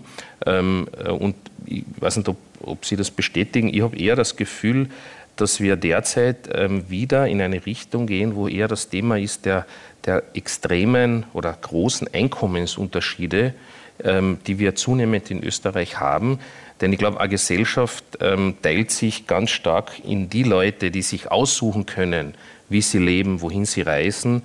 Und ich weiß nicht, ob Sie das bestätigen. Ich habe eher das Gefühl, dass wir derzeit wieder in eine Richtung gehen, wo eher das Thema ist der extremen oder großen Einkommensunterschiede, die wir zunehmend in Österreich haben. Denn ich glaube, eine Gesellschaft teilt sich ganz stark in die Leute, die sich aussuchen können, wie sie leben, wohin sie reisen,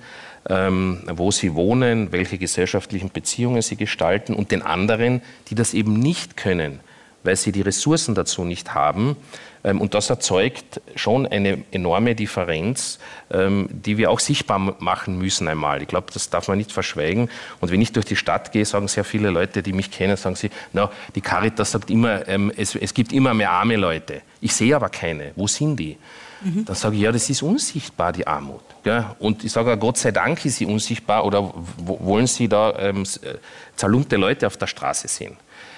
wo sie wohnen, welche gesellschaftlichen Beziehungen sie gestalten und den anderen, die das eben nicht können, weil sie die Ressourcen dazu nicht haben. Und das erzeugt schon eine enorme Differenz, die wir auch sichtbar machen müssen einmal. Ich glaube, das darf man nicht verschweigen. Und wenn ich durch die Stadt gehe, sagen sehr viele Leute, die mich kennen, sagen sie, na, die Caritas sagt immer, es gibt immer mehr arme Leute. Ich sehe aber keine. Wo sind die? Dann sage ich, ja, das ist unsichtbar, die Armut. Gell? Und ich sage, Gott sei Dank ist sie unsichtbar oder wollen Sie da zerlumpte Leute auf der Straße sehen?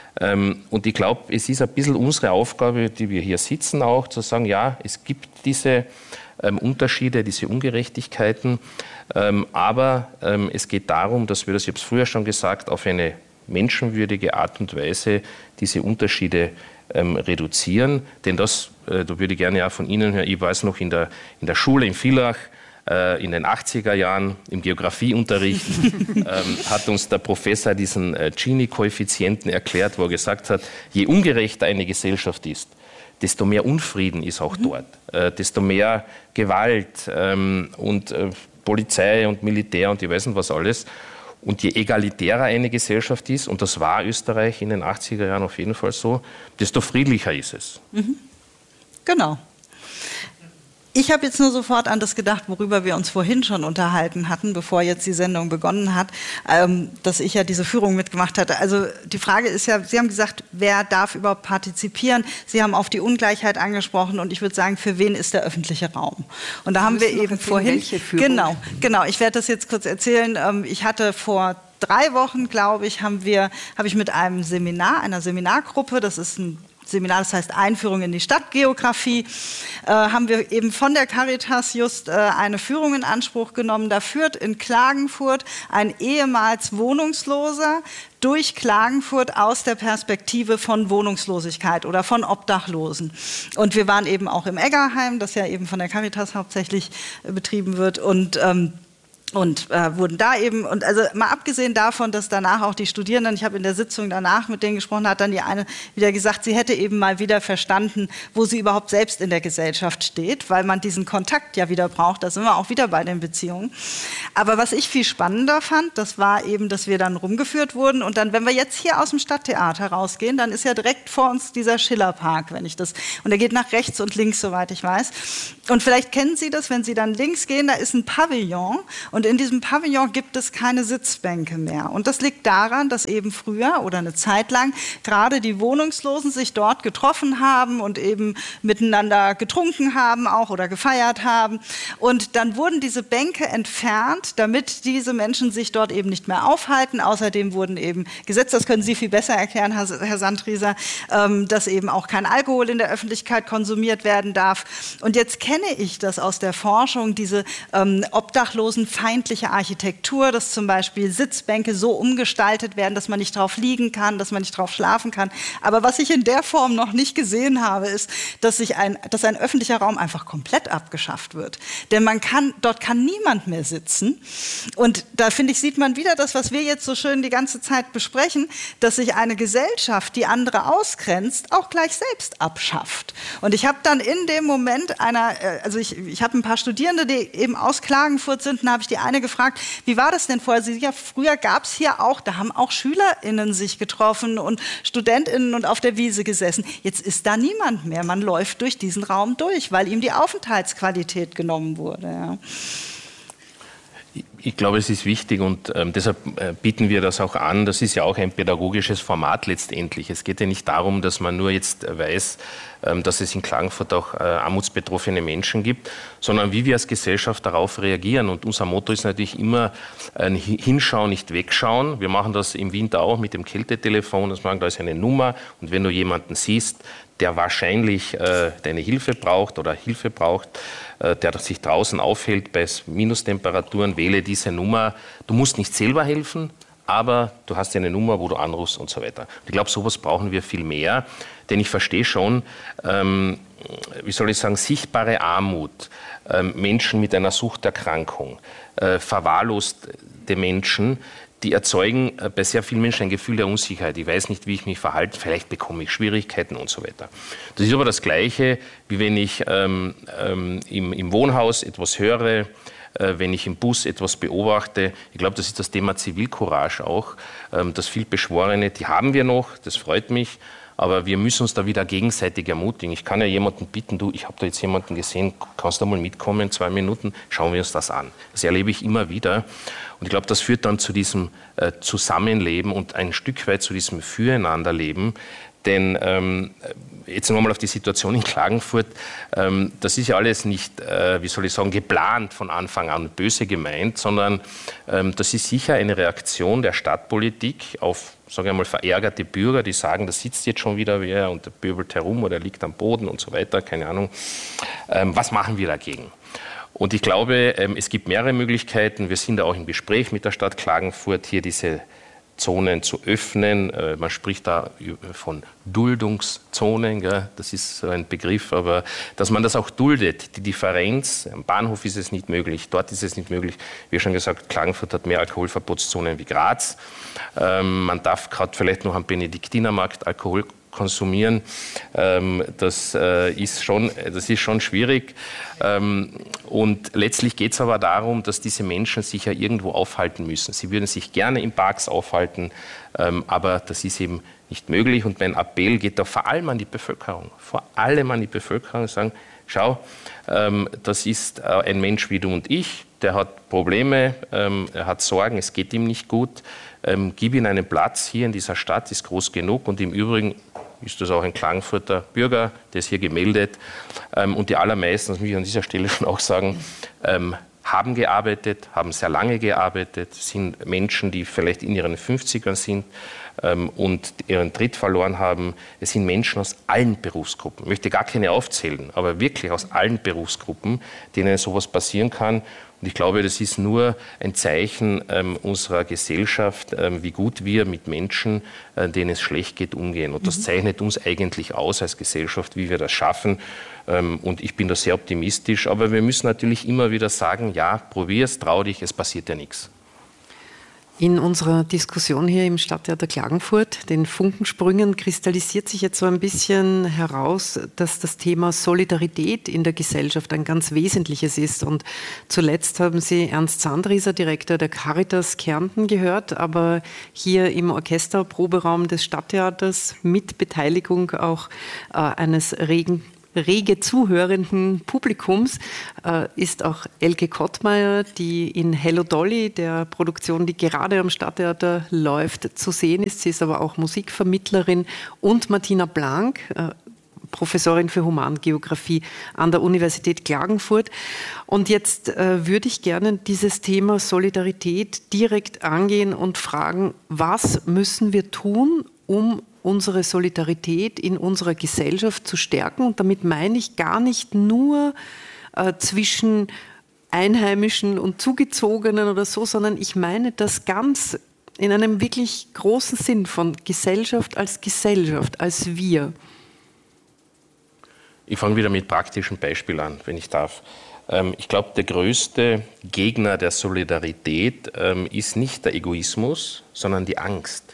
Und ich glaube, es ist ein bisschen unsere Aufgabe, die wir hier sitzen auch, zu sagen, ja, es gibt diese Unterschiede, diese Ungerechtigkeiten, aber es geht darum, dass wir das, ich habe es früher schon gesagt, auf eine menschenwürdige Art und Weise diese Unterschiede reduzieren. Denn das, da würde ich gerne auch von Ihnen hören, ich weiß noch in der Schule in Villach, in den 80er Jahren im Geografieunterricht hat uns der Professor diesen Gini-Koeffizienten erklärt, wo er gesagt hat, je ungerechter eine Gesellschaft ist, desto mehr Unfrieden ist auch dort, desto mehr Gewalt und Polizei und Militär und ich weiß nicht was alles. Und je egalitärer eine Gesellschaft ist, und das war Österreich in den 80er Jahren auf jeden Fall so, desto friedlicher ist es. Genau. Ich habe jetzt nur sofort an das gedacht, worüber wir uns vorhin schon unterhalten hatten, bevor jetzt die Sendung begonnen hat, dass ich ja diese Führung mitgemacht hatte. Also die Frage ist ja, Sie haben gesagt, wer darf überhaupt partizipieren? Sie haben auf die Ungleichheit angesprochen und ich würde sagen, für wen ist der öffentliche Raum? Und da haben wir eben vorhin... Genau, ich werde das jetzt kurz erzählen. Ich hatte vor 3 Wochen, glaube ich, habe ich mit einem Seminar, einer Seminargruppe, das ist ein Seminar, das heißt Einführung in die Stadtgeografie, haben wir eben von der Caritas just eine Führung in Anspruch genommen. Da führt in Klagenfurt ein ehemals Wohnungsloser durch Klagenfurt aus der Perspektive von Wohnungslosigkeit oder von Obdachlosen. Und wir waren eben auch im Eggerheim, das ja eben von der Caritas hauptsächlich betrieben wird, und wurden da eben, und also mal abgesehen davon, dass danach auch die Studierenden, ich habe in der Sitzung danach mit denen gesprochen, hat dann die eine wieder gesagt, sie hätte eben mal wieder verstanden, wo sie überhaupt selbst in der Gesellschaft steht, weil man diesen Kontakt ja wieder braucht, da sind wir auch wieder bei den Beziehungen. Aber was ich viel spannender fand, das war eben, dass wir dann rumgeführt wurden und dann, wenn wir jetzt hier aus dem Stadttheater rausgehen, dann ist ja direkt vor uns dieser Schillerpark, und der geht nach rechts und links, soweit ich weiß. Und vielleicht kennen Sie das, wenn Sie dann links gehen, da ist ein Pavillon und in diesem Pavillon gibt es keine Sitzbänke mehr. Und das liegt daran, dass eben früher oder eine Zeit lang gerade die Wohnungslosen sich dort getroffen haben und eben miteinander getrunken haben auch oder gefeiert haben. Und dann wurden diese Bänke entfernt, damit diese Menschen sich dort eben nicht mehr aufhalten. Außerdem wurden eben Gesetze, das können Sie viel besser erklären, Herr Sandrieser, dass eben auch kein Alkohol in der Öffentlichkeit konsumiert werden darf. Und jetzt kenne ich das aus der Forschung, diese obdachlosenfeindliche Architektur, dass zum Beispiel Sitzbänke so umgestaltet werden, dass man nicht drauf liegen kann, dass man nicht drauf schlafen kann. Aber was ich in der Form noch nicht gesehen habe, ist, dass ein öffentlicher Raum einfach komplett abgeschafft wird. Denn dort kann niemand mehr sitzen. Und da, finde ich, sieht man wieder das, was wir jetzt so schön die ganze Zeit besprechen, dass sich eine Gesellschaft, die andere ausgrenzt, auch gleich selbst abschafft. Und ich habe dann in dem Moment ich habe ein paar Studierende, die eben aus Klagenfurt sind, und da habe ich die eine gefragt, wie war das denn vorher? Früher gab es hier auch, da haben auch SchülerInnen sich getroffen und StudentInnen und auf der Wiese gesessen. Jetzt ist da niemand mehr. Man läuft durch diesen Raum durch, weil ihm die Aufenthaltsqualität genommen wurde. Ja. Ich glaube, es ist wichtig und deshalb bieten wir das auch an. Das ist ja auch ein pädagogisches Format letztendlich. Es geht ja nicht darum, dass man nur jetzt weiß, dass es in Klagenfurt auch armutsbetroffene Menschen gibt, sondern wie wir als Gesellschaft darauf reagieren. Und unser Motto ist natürlich immer hinschauen, nicht wegschauen. Wir machen das im Winter auch mit dem Kältetelefon. Das machen, da ist eine Nummer und wenn du jemanden siehst, der wahrscheinlich deine Hilfe braucht oder Hilfe braucht, der sich draußen aufhält bei Minustemperaturen, wähle diese Nummer. Du musst nicht selber helfen, aber du hast ja eine Nummer, wo du anrufst und so weiter. Und ich glaube, sowas brauchen wir viel mehr, denn ich verstehe schon, sichtbare Armut, Menschen mit einer Suchterkrankung, verwahrloste Menschen, die erzeugen bei sehr vielen Menschen ein Gefühl der Unsicherheit. Ich weiß nicht, wie ich mich verhalte, vielleicht bekomme ich Schwierigkeiten und so weiter. Das ist aber das Gleiche, wie wenn ich im Wohnhaus etwas höre, wenn ich im Bus etwas beobachte. Ich glaube, das ist das Thema Zivilcourage auch. Das Vielbeschworene, die haben wir noch, das freut mich. Aber wir müssen uns da wieder gegenseitig ermutigen. Ich kann ja jemanden bitten, du, ich habe da jetzt jemanden gesehen, kannst du mal mitkommen, 2 Minuten, schauen wir uns das an. Das erlebe ich immer wieder. Und ich glaube, das führt dann zu diesem Zusammenleben und ein Stück weit zu diesem Füreinanderleben. Denn jetzt nochmal auf die Situation in Klagenfurt, das ist ja alles nicht, geplant von Anfang an, böse gemeint, sondern das ist sicher eine Reaktion der Stadtpolitik auf, sage ich mal, verärgerte Bürger, die sagen, da sitzt jetzt schon wieder wer und der pöbelt herum oder liegt am Boden und so weiter, keine Ahnung. Was machen wir dagegen? Und ich glaube, es gibt mehrere Möglichkeiten. Wir sind da auch im Gespräch mit der Stadt Klagenfurt, hier diese Zonen zu öffnen. Man spricht da von Duldungszonen, gell? Das ist so ein Begriff, aber dass man das auch duldet. Die Differenz, am Bahnhof ist es nicht möglich, dort ist es nicht möglich. Wie schon gesagt, Klagenfurt hat mehr Alkoholverbotszonen wie Graz. Man darf gerade vielleicht noch am Benediktinermarkt Alkohol konsumieren. Das ist schon schwierig. Und letztlich geht es aber darum, dass diese Menschen sich ja irgendwo aufhalten müssen. Sie würden sich gerne in Parks aufhalten, aber das ist eben nicht möglich. Und mein Appell geht da vor allem an die Bevölkerung. Sagen, schau, das ist ein Mensch wie du und ich, der hat Probleme, er hat Sorgen, es geht ihm nicht gut. Gib ihm einen Platz hier in dieser Stadt, ist groß genug. Und im Übrigen ist das auch ein Klagenfurter Bürger, der ist hier gemeldet. Und die allermeisten, das muss ich an dieser Stelle schon auch sagen, haben gearbeitet, haben sehr lange gearbeitet, sind Menschen, die vielleicht in ihren 50ern sind und ihren Tritt verloren haben. Es sind Menschen aus allen Berufsgruppen. Ich möchte gar keine aufzählen, aber wirklich aus allen Berufsgruppen, denen sowas passieren kann. Und ich glaube, das ist nur ein Zeichen unserer Gesellschaft, wie gut wir mit Menschen, denen es schlecht geht, umgehen. Und das zeichnet uns eigentlich aus als Gesellschaft, wie wir das schaffen. Und ich bin da sehr optimistisch. Aber wir müssen natürlich immer wieder sagen, ja, probier's, trau dich, es passiert ja nichts. In unserer Diskussion hier im Stadttheater Klagenfurt, den Funkensprüngen, kristallisiert sich jetzt so ein bisschen heraus, dass das Thema Solidarität in der Gesellschaft ein ganz wesentliches ist. Und zuletzt haben Sie Ernst Sandrieser, Direktor der Caritas Kärnten, gehört, aber hier im Orchesterproberaum des Stadttheaters mit Beteiligung auch eines rege zuhörenden Publikums ist auch Elke Kottmeier, die in Hello Dolly, der Produktion, die gerade am Stadttheater läuft, zu sehen ist. Sie ist aber auch Musikvermittlerin, und Martina Blank, Professorin für Humangeografie an der Universität Klagenfurt. Und jetzt würde ich gerne dieses Thema Solidarität direkt angehen und fragen, was müssen wir tun, um unsere Solidarität in unserer Gesellschaft zu stärken? Und damit meine ich gar nicht nur zwischen Einheimischen und Zugezogenen oder so, sondern ich meine das ganz in einem wirklich großen Sinn von Gesellschaft, als Wir. Ich fange wieder mit praktischen Beispielen an, wenn ich darf. Ich glaube, der größte Gegner der Solidarität ist nicht der Egoismus, sondern die Angst.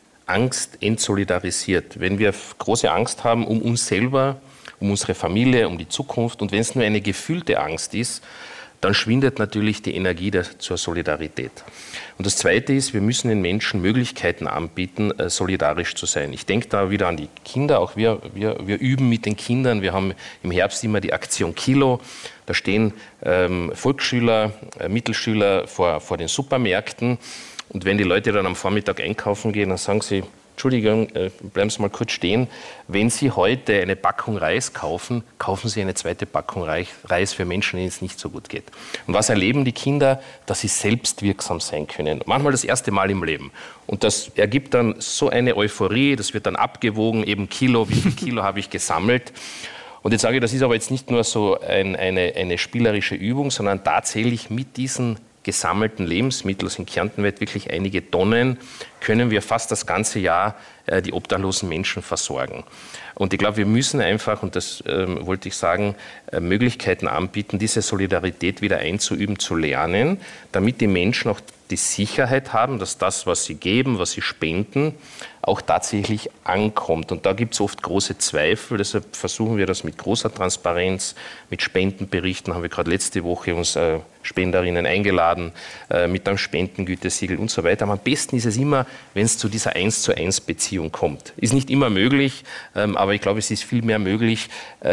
Angst entsolidarisiert. Wenn wir große Angst haben um uns selber, um unsere Familie, um die Zukunft, und wenn es nur eine gefühlte Angst ist, dann schwindet natürlich die Energie zur Solidarität. Und das Zweite ist, wir müssen den Menschen Möglichkeiten anbieten, solidarisch zu sein. Ich denke da wieder an die Kinder, auch wir üben mit den Kindern. Wir haben im Herbst immer die Aktion Kilo. Da stehen Volksschüler, Mittelschüler vor den Supermärkten. Und wenn die Leute dann am Vormittag einkaufen gehen, dann sagen sie, Entschuldigung, bleiben Sie mal kurz stehen. Wenn Sie heute eine Packung Reis kaufen, kaufen Sie eine zweite Packung Reis für Menschen, denen es nicht so gut geht. Und was erleben die Kinder? Dass sie selbstwirksam sein können. Manchmal das erste Mal im Leben. Und das ergibt dann so eine Euphorie, das wird dann abgewogen, eben Kilo, wie viel Kilo habe ich gesammelt. Und jetzt sage ich, das ist aber jetzt nicht nur so eine spielerische Übung, sondern tatsächlich mit diesen gesammelten Lebensmittel, in Kärnten wird wirklich einige Tonnen, können wir fast das ganze Jahr die obdachlosen Menschen versorgen. Und ich glaube, wir müssen einfach, und das wollte ich sagen, Möglichkeiten anbieten, diese Solidarität wieder einzuüben, zu lernen, damit die Menschen auch die Sicherheit haben, dass das, was sie geben, was sie spenden, auch tatsächlich ankommt. Und da gibt es oft große Zweifel, deshalb versuchen wir das mit großer Transparenz, mit Spendenberichten, haben wir gerade letzte Woche uns Spenderinnen eingeladen, mit einem Spendengütesiegel und so weiter. Aber am besten ist es immer, wenn es zu dieser 1:1 Beziehung kommt. Ist nicht immer möglich, aber ich glaube, es ist viel mehr möglich.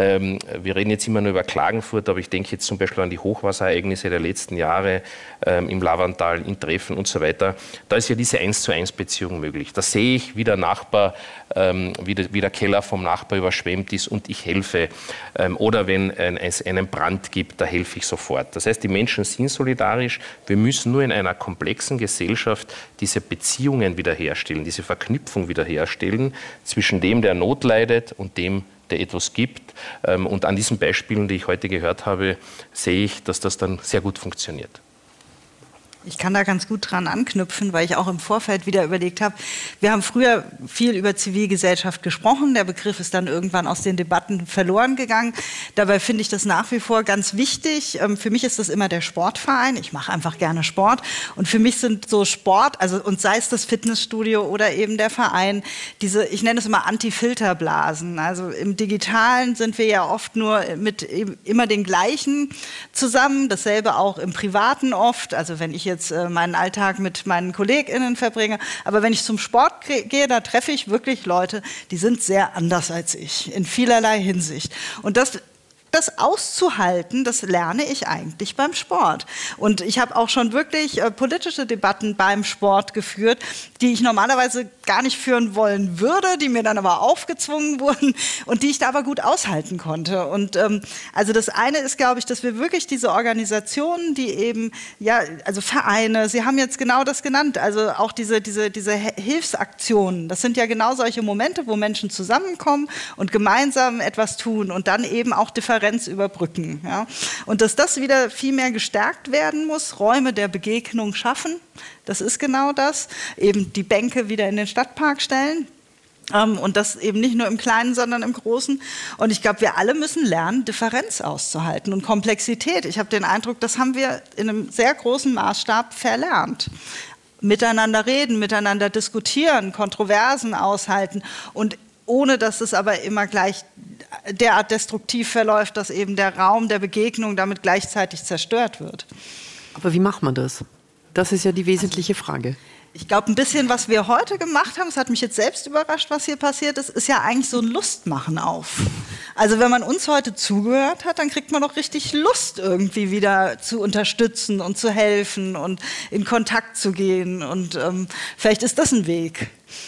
Wir reden jetzt immer nur über Klagenfurt, aber ich denke jetzt zum Beispiel an die Hochwasserereignisse der letzten Jahre im Lavantal, in Treffen und so weiter. Da ist ja diese 1:1 Beziehung möglich. Da sehe ich, wie der Nachbar, wie der Keller vom Nachbar überschwemmt ist und ich helfe. Oder wenn es einen Brand gibt, da helfe ich sofort. Das heißt, die Menschen sind solidarisch. Wir müssen nur in einer komplexen Gesellschaft diese Beziehungen wiederherstellen, diese Verknüpfung wiederherstellen zwischen dem, der Not leidet, und dem, der etwas gibt. Und an diesen Beispielen, die ich heute gehört habe, sehe ich, dass das dann sehr gut funktioniert. Ich kann da ganz gut dran anknüpfen, weil ich auch im Vorfeld wieder überlegt habe, wir haben früher viel über Zivilgesellschaft gesprochen, der Begriff ist dann irgendwann aus den Debatten verloren gegangen. Dabei finde ich das nach wie vor ganz wichtig. Für mich ist das immer der Sportverein, ich mache einfach gerne Sport, und für mich sind so Sport, also und sei es das Fitnessstudio oder eben der Verein, diese, ich nenne es immer Anti-Filterblasen. Also im Digitalen sind wir ja oft nur mit immer den gleichen zusammen, dasselbe auch im Privaten oft, also wenn ich jetzt meinen Alltag mit meinen KollegInnen verbringe. Aber wenn ich zum Sport gehe, da treffe ich wirklich Leute, die sind sehr anders als ich, in vielerlei Hinsicht. Und das das auszuhalten, das lerne ich eigentlich beim Sport. Und ich habe auch schon wirklich politische Debatten beim Sport geführt, die ich normalerweise gar nicht führen wollen würde, die mir dann aber aufgezwungen wurden und die ich da aber gut aushalten konnte. Und also das eine ist, glaube ich, dass wir wirklich diese Organisationen, die eben, ja, also Vereine, Sie haben jetzt genau das genannt, also auch diese Hilfsaktionen, das sind ja genau solche Momente, wo Menschen zusammenkommen und gemeinsam etwas tun und dann eben auch Differenz überbrücken. Ja? Und dass das wieder viel mehr gestärkt werden muss, Räume der Begegnung schaffen, das ist genau das, eben die Bänke wieder in den Stadtpark stellen. Und das eben nicht nur im Kleinen, sondern im Großen. Und ich glaube, wir alle müssen lernen, Differenz auszuhalten und Komplexität. Ich habe den Eindruck, das haben wir in einem sehr großen Maßstab verlernt. Miteinander reden, miteinander diskutieren, Kontroversen aushalten und ohne dass es aber immer gleich derart destruktiv verläuft, dass eben der Raum der Begegnung damit gleichzeitig zerstört wird. Aber wie macht man das? Das ist ja die wesentliche Frage. Ich glaube, ein bisschen, was wir heute gemacht haben, es hat mich jetzt selbst überrascht, was hier passiert ist, ist ja eigentlich so ein Lustmachen auf. Also wenn man uns heute zugehört hat, dann kriegt man doch richtig Lust, irgendwie wieder zu unterstützen und zu helfen und in Kontakt zu gehen. Und vielleicht ist das ein Weg.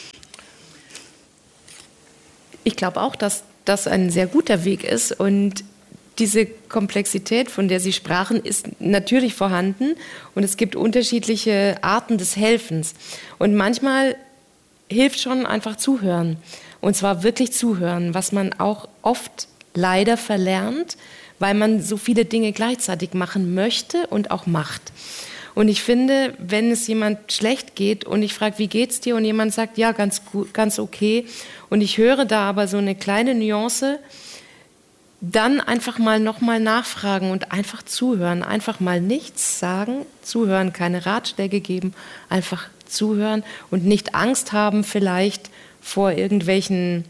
Ich glaube auch, dass das ein sehr guter Weg ist und diese Komplexität, von der Sie sprachen, ist natürlich vorhanden und es gibt unterschiedliche Arten des Helfens. Und manchmal hilft schon einfach zuhören und zwar wirklich zuhören, was man auch oft leider verlernt, weil man so viele Dinge gleichzeitig machen möchte und auch macht. Und ich finde, wenn es jemand schlecht geht und ich frage, wie geht's dir? Und jemand sagt, ja, ganz gut, ganz okay. Und ich höre da aber so eine kleine Nuance, dann einfach mal nochmal nachfragen und einfach zuhören. Einfach mal nichts sagen, zuhören, keine Ratschläge geben, einfach zuhören und nicht Angst haben vielleicht vor irgendwelchen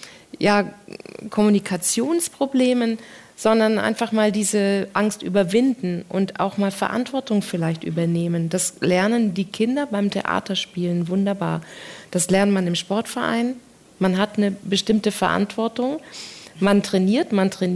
Kommunikationsproblemen, sondern einfach mal diese Angst überwinden und auch mal Verantwortung vielleicht übernehmen. Das lernen die Kinder beim Theaterspielen wunderbar. Das lernt man im Sportverein. Man hat eine bestimmte Verantwortung. Man trainiert,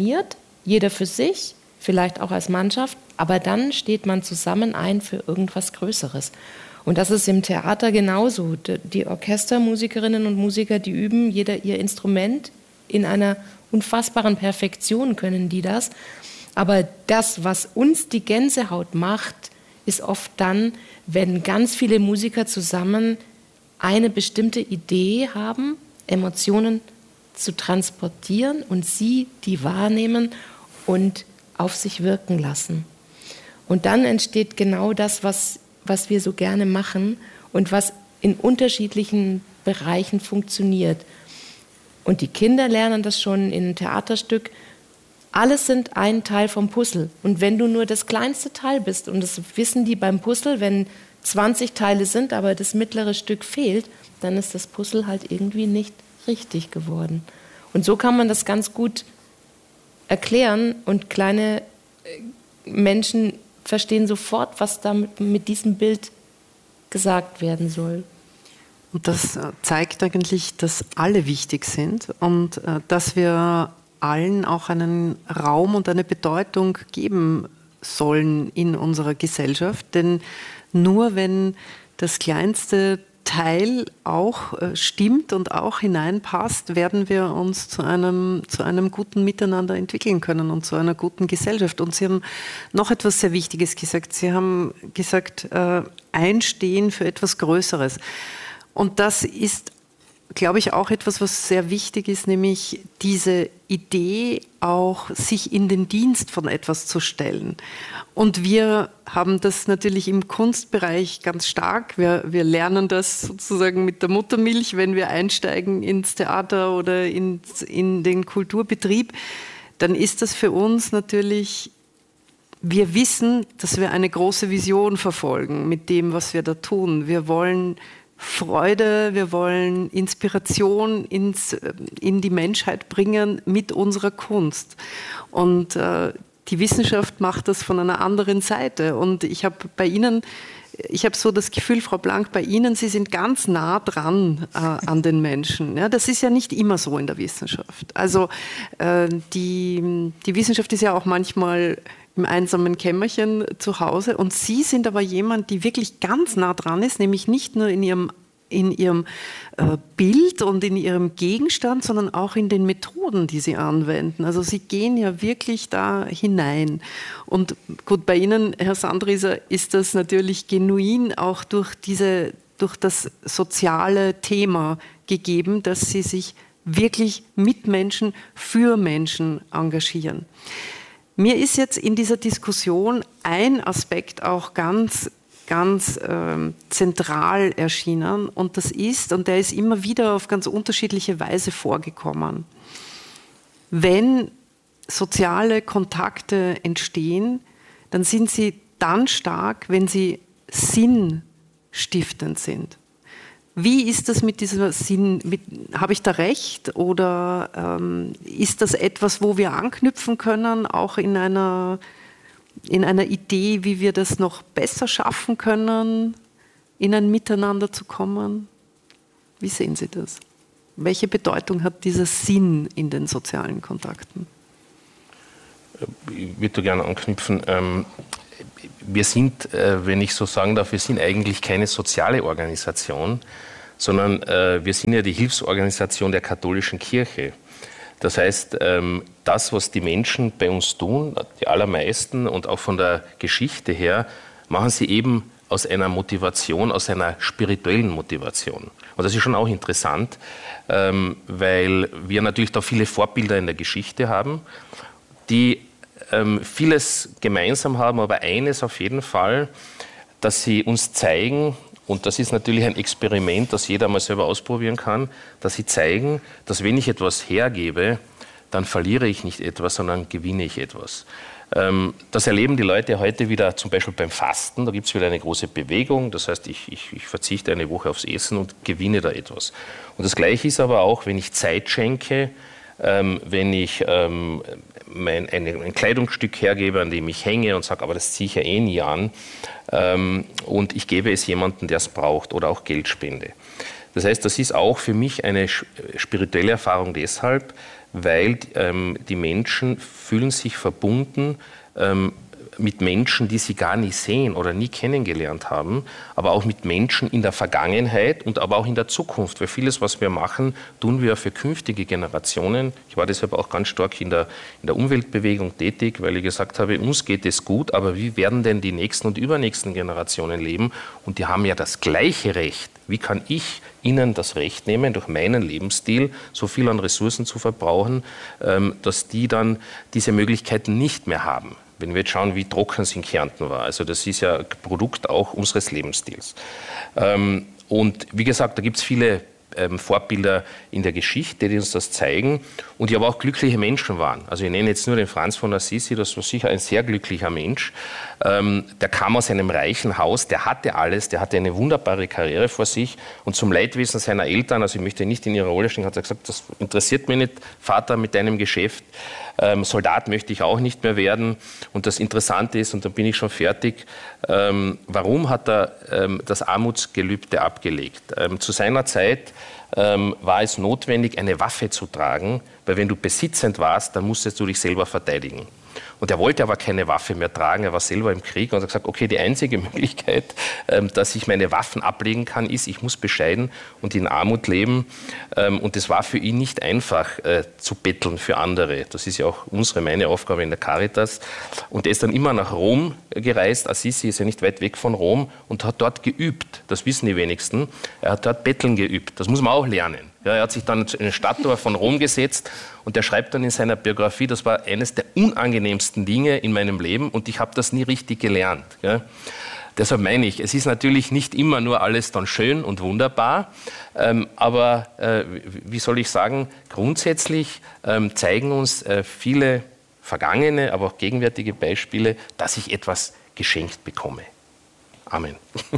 jeder für sich, vielleicht auch als Mannschaft, aber dann steht man zusammen ein für irgendwas Größeres. Und das ist im Theater genauso. Die Orchestermusikerinnen und Musiker, die üben jeder ihr Instrument in einer unfassbaren Perfektion können die das. Aber das, was uns die Gänsehaut macht, ist oft dann, wenn ganz viele Musiker zusammen eine bestimmte Idee haben, Emotionen zu transportieren und sie die wahrnehmen und auf sich wirken lassen. Und dann entsteht genau das, was wir so gerne machen und was in unterschiedlichen Bereichen funktioniert. Und die Kinder lernen das schon in einem Theaterstück. Alles sind ein Teil vom Puzzle. Und wenn du nur das kleinste Teil bist, und das wissen die beim Puzzle, wenn 20 Teile sind, aber das mittlere Stück fehlt, dann ist das Puzzle halt irgendwie nicht richtig geworden. Und so kann man das ganz gut erklären und kleine Menschen verstehen sofort, was da mit diesem Bild gesagt werden soll. Und das zeigt eigentlich, dass alle wichtig sind und dass wir allen auch einen Raum und eine Bedeutung geben sollen in unserer Gesellschaft. Denn nur wenn das kleinste Teil auch stimmt und auch hineinpasst, werden wir uns zu einem guten Miteinander entwickeln können und zu einer guten Gesellschaft. Und Sie haben noch etwas sehr Wichtiges gesagt. Sie haben gesagt, einstehen für etwas Größeres. Und das ist, glaube ich, auch etwas, was sehr wichtig ist, nämlich diese Idee auch, sich in den Dienst von etwas zu stellen. Und wir haben das natürlich im Kunstbereich ganz stark. Wir lernen das sozusagen mit der Muttermilch, wenn wir einsteigen ins Theater oder in den Kulturbetrieb. Dann ist das für uns natürlich, wir wissen, dass wir eine große Vision verfolgen mit dem, was wir da tun. Wir wollen Freude, wir wollen Inspiration in die Menschheit bringen mit unserer Kunst. Und die Wissenschaft macht das von einer anderen Seite. Und ich habe bei Ihnen ich habe so das Gefühl, Frau Blank, bei Ihnen, Sie sind ganz nah dran an den Menschen. Ja, das ist ja nicht immer so in der Wissenschaft. Also die Wissenschaft ist ja auch manchmal im einsamen Kämmerchen zu Hause und Sie sind aber jemand, die wirklich ganz nah dran ist, nämlich nicht nur in ihrem Bild und in ihrem Gegenstand, sondern auch in den Methoden, die sie anwenden. Also sie gehen ja wirklich da hinein. Und gut, bei Ihnen, Herr Sandrieser, ist das natürlich genuin auch durch das soziale Thema gegeben, dass Sie sich wirklich mit Menschen, für Menschen engagieren. Mir ist jetzt in dieser Diskussion ein Aspekt auch ganz zentral erschienen und der ist immer wieder auf ganz unterschiedliche Weise vorgekommen. Wenn soziale Kontakte entstehen, dann sind sie dann stark, wenn sie sinnstiftend sind. Wie ist das mit dieser Sinn? Habe ich da recht oder ist das etwas, wo wir anknüpfen können, auch in einer Idee, wie wir das noch besser schaffen können, in ein Miteinander zu kommen? Wie sehen Sie das? Welche Bedeutung hat dieser Sinn in den sozialen Kontakten? Ich würde gerne anknüpfen. Wir sind, wenn ich so sagen darf, wir sind eigentlich keine soziale Organisation, sondern wir sind ja die Hilfsorganisation der katholischen Kirche. Das heißt, das, was die Menschen bei uns tun, die allermeisten und auch von der Geschichte her, machen sie eben aus einer Motivation, aus einer spirituellen Motivation. Und das ist schon auch interessant, weil wir natürlich da viele Vorbilder in der Geschichte haben, die vieles gemeinsam haben, aber eines auf jeden Fall, dass sie uns zeigen, und das ist natürlich ein Experiment, das jeder mal selber ausprobieren kann, dass sie zeigen, dass wenn ich etwas hergebe, dann verliere ich nicht etwas, sondern gewinne ich etwas. Das erleben die Leute heute wieder zum Beispiel beim Fasten. Da gibt es wieder eine große Bewegung. Das heißt, ich verzichte eine Woche aufs Essen und gewinne da etwas. Und das Gleiche ist aber auch, wenn ich Zeit schenke, wenn ich ein Kleidungsstück hergebe, an dem ich hänge und sage, aber das ziehe ich ja eh nie an, und ich gebe es jemandem, der es braucht, oder auch Geld spende. Das heißt, das ist auch für mich eine spirituelle Erfahrung deshalb, weil die Menschen fühlen sich verbunden mit Menschen, die sie gar nicht sehen oder nie kennengelernt haben, aber auch mit Menschen in der Vergangenheit und aber auch in der Zukunft. Weil vieles, was wir machen, tun wir für künftige Generationen. Ich war deshalb auch ganz stark in der Umweltbewegung tätig, weil ich gesagt habe, uns geht es gut, aber wie werden denn die nächsten und übernächsten Generationen leben? Und die haben ja das gleiche Recht. Wie kann ich ihnen das Recht nehmen, durch meinen Lebensstil so viel an Ressourcen zu verbrauchen, dass die dann diese Möglichkeiten nicht mehr haben? Wenn wir jetzt schauen, wie trocken es in Kärnten war. Also das ist ja Produkt auch unseres Lebensstils. Und wie gesagt, da gibt es viele Vorbilder in der Geschichte, die uns das zeigen und die aber auch glückliche Menschen waren. Also ich nenne jetzt nur den Franz von Assisi, das war sicher ein sehr glücklicher Mensch. Der kam aus einem reichen Haus, der hatte alles, der hatte eine wunderbare Karriere vor sich und zum Leidwesen seiner Eltern, also ich möchte nicht in ihrer Rolle stehen, hat er gesagt, das interessiert mich nicht, Vater, mit deinem Geschäft. Soldat möchte ich auch nicht mehr werden. Und das Interessante ist, und dann bin ich schon fertig, warum hat er das Armutsgelübde abgelegt? Zu seiner Zeit war es notwendig, eine Waffe zu tragen, weil wenn du besitzend warst, dann musstest du dich selber verteidigen. Und er wollte aber keine Waffe mehr tragen, er war selber im Krieg und hat gesagt, okay, die einzige Möglichkeit, dass ich meine Waffen ablegen kann, ist, ich muss bescheiden und in Armut leben. Und es war für ihn nicht einfach zu betteln für andere. Das ist ja auch meine Aufgabe in der Caritas. Und er ist dann immer nach Rom gereist, Assisi ist ja nicht weit weg von Rom, und hat dort geübt. Das wissen die wenigsten. Er hat dort Betteln geübt. Das muss man auch lernen. Ja, er hat sich dann in eine Stadttor von Rom gesetzt und er schreibt dann in seiner Biografie, das war eines der unangenehmsten Dinge in meinem Leben und ich habe das nie richtig gelernt. Ja. Deshalb meine ich, es ist natürlich nicht immer nur alles dann schön und wunderbar, aber wie soll ich sagen, grundsätzlich zeigen uns viele vergangene, aber auch gegenwärtige Beispiele, dass ich etwas geschenkt bekomme. Amen.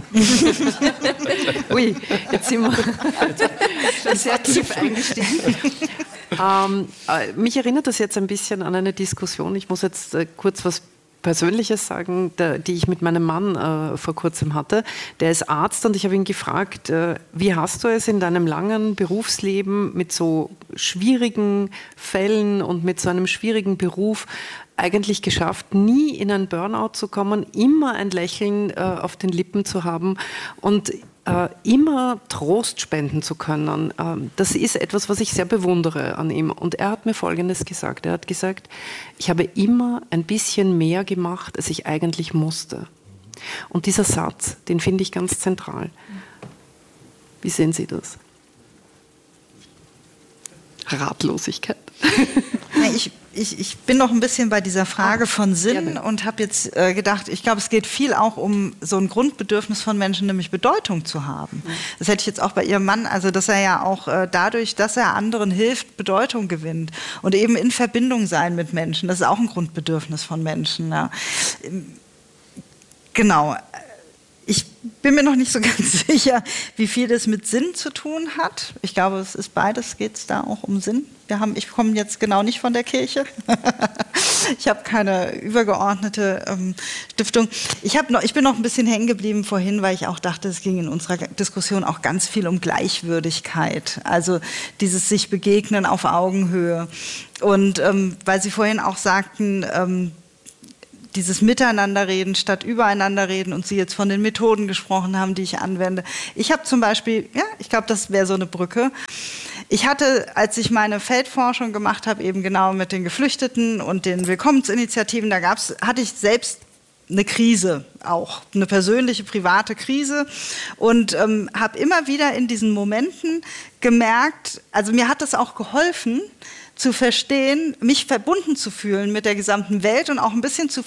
Ui, jetzt sind wir sehr tief eingestiegen. Mich erinnert das jetzt ein bisschen an eine Diskussion. Ich muss jetzt kurz was Persönliches sagen, die ich mit meinem Mann vor kurzem hatte. Der ist Arzt und ich habe ihn gefragt, wie hast du es in deinem langen Berufsleben mit so schwierigen Fällen und mit so einem schwierigen Beruf eigentlich geschafft, nie in einen Burnout zu kommen, immer ein Lächeln auf den Lippen zu haben und immer Trost spenden zu können. Das ist etwas, was ich sehr bewundere an ihm. Und er hat mir Folgendes gesagt. Er hat gesagt, ich habe immer ein bisschen mehr gemacht, als ich eigentlich musste. Und dieser Satz, den finde ich ganz zentral. Wie sehen Sie das? Ratlosigkeit. Ich bin noch ein bisschen bei dieser Frage von Sinn und habe jetzt gedacht, ich glaube, es geht viel auch um so ein Grundbedürfnis von Menschen, nämlich Bedeutung zu haben. Das hätte ich jetzt auch bei Ihrem Mann, also dass er ja auch dadurch, dass er anderen hilft, Bedeutung gewinnt und eben in Verbindung sein mit Menschen. Das ist auch ein Grundbedürfnis von Menschen. Ja. Genau. Ich bin mir noch nicht so ganz sicher, wie viel das mit Sinn zu tun hat. Ich glaube, es ist beides, geht es da auch um Sinn. Ich komme jetzt genau nicht von der Kirche. Ich habe keine übergeordnete Stiftung. Ich bin noch ein bisschen hängen geblieben vorhin, weil ich auch dachte, es ging in unserer Diskussion auch ganz viel um Gleichwürdigkeit. Also dieses sich begegnen auf Augenhöhe. Und weil Sie vorhin auch sagten, dieses Miteinanderreden statt Übereinanderreden und Sie jetzt von den Methoden gesprochen haben, die ich anwende. Ich habe zum Beispiel, ja, ich glaube, das wäre so eine Brücke. Ich hatte, als ich meine Feldforschung gemacht habe, eben genau mit den Geflüchteten und den Willkommensinitiativen, hatte ich selbst eine Krise auch, eine persönliche, private Krise und habe immer wieder in diesen Momenten gemerkt, also mir hat das auch geholfen, zu verstehen, mich verbunden zu fühlen mit der gesamten Welt und auch ein bisschen zu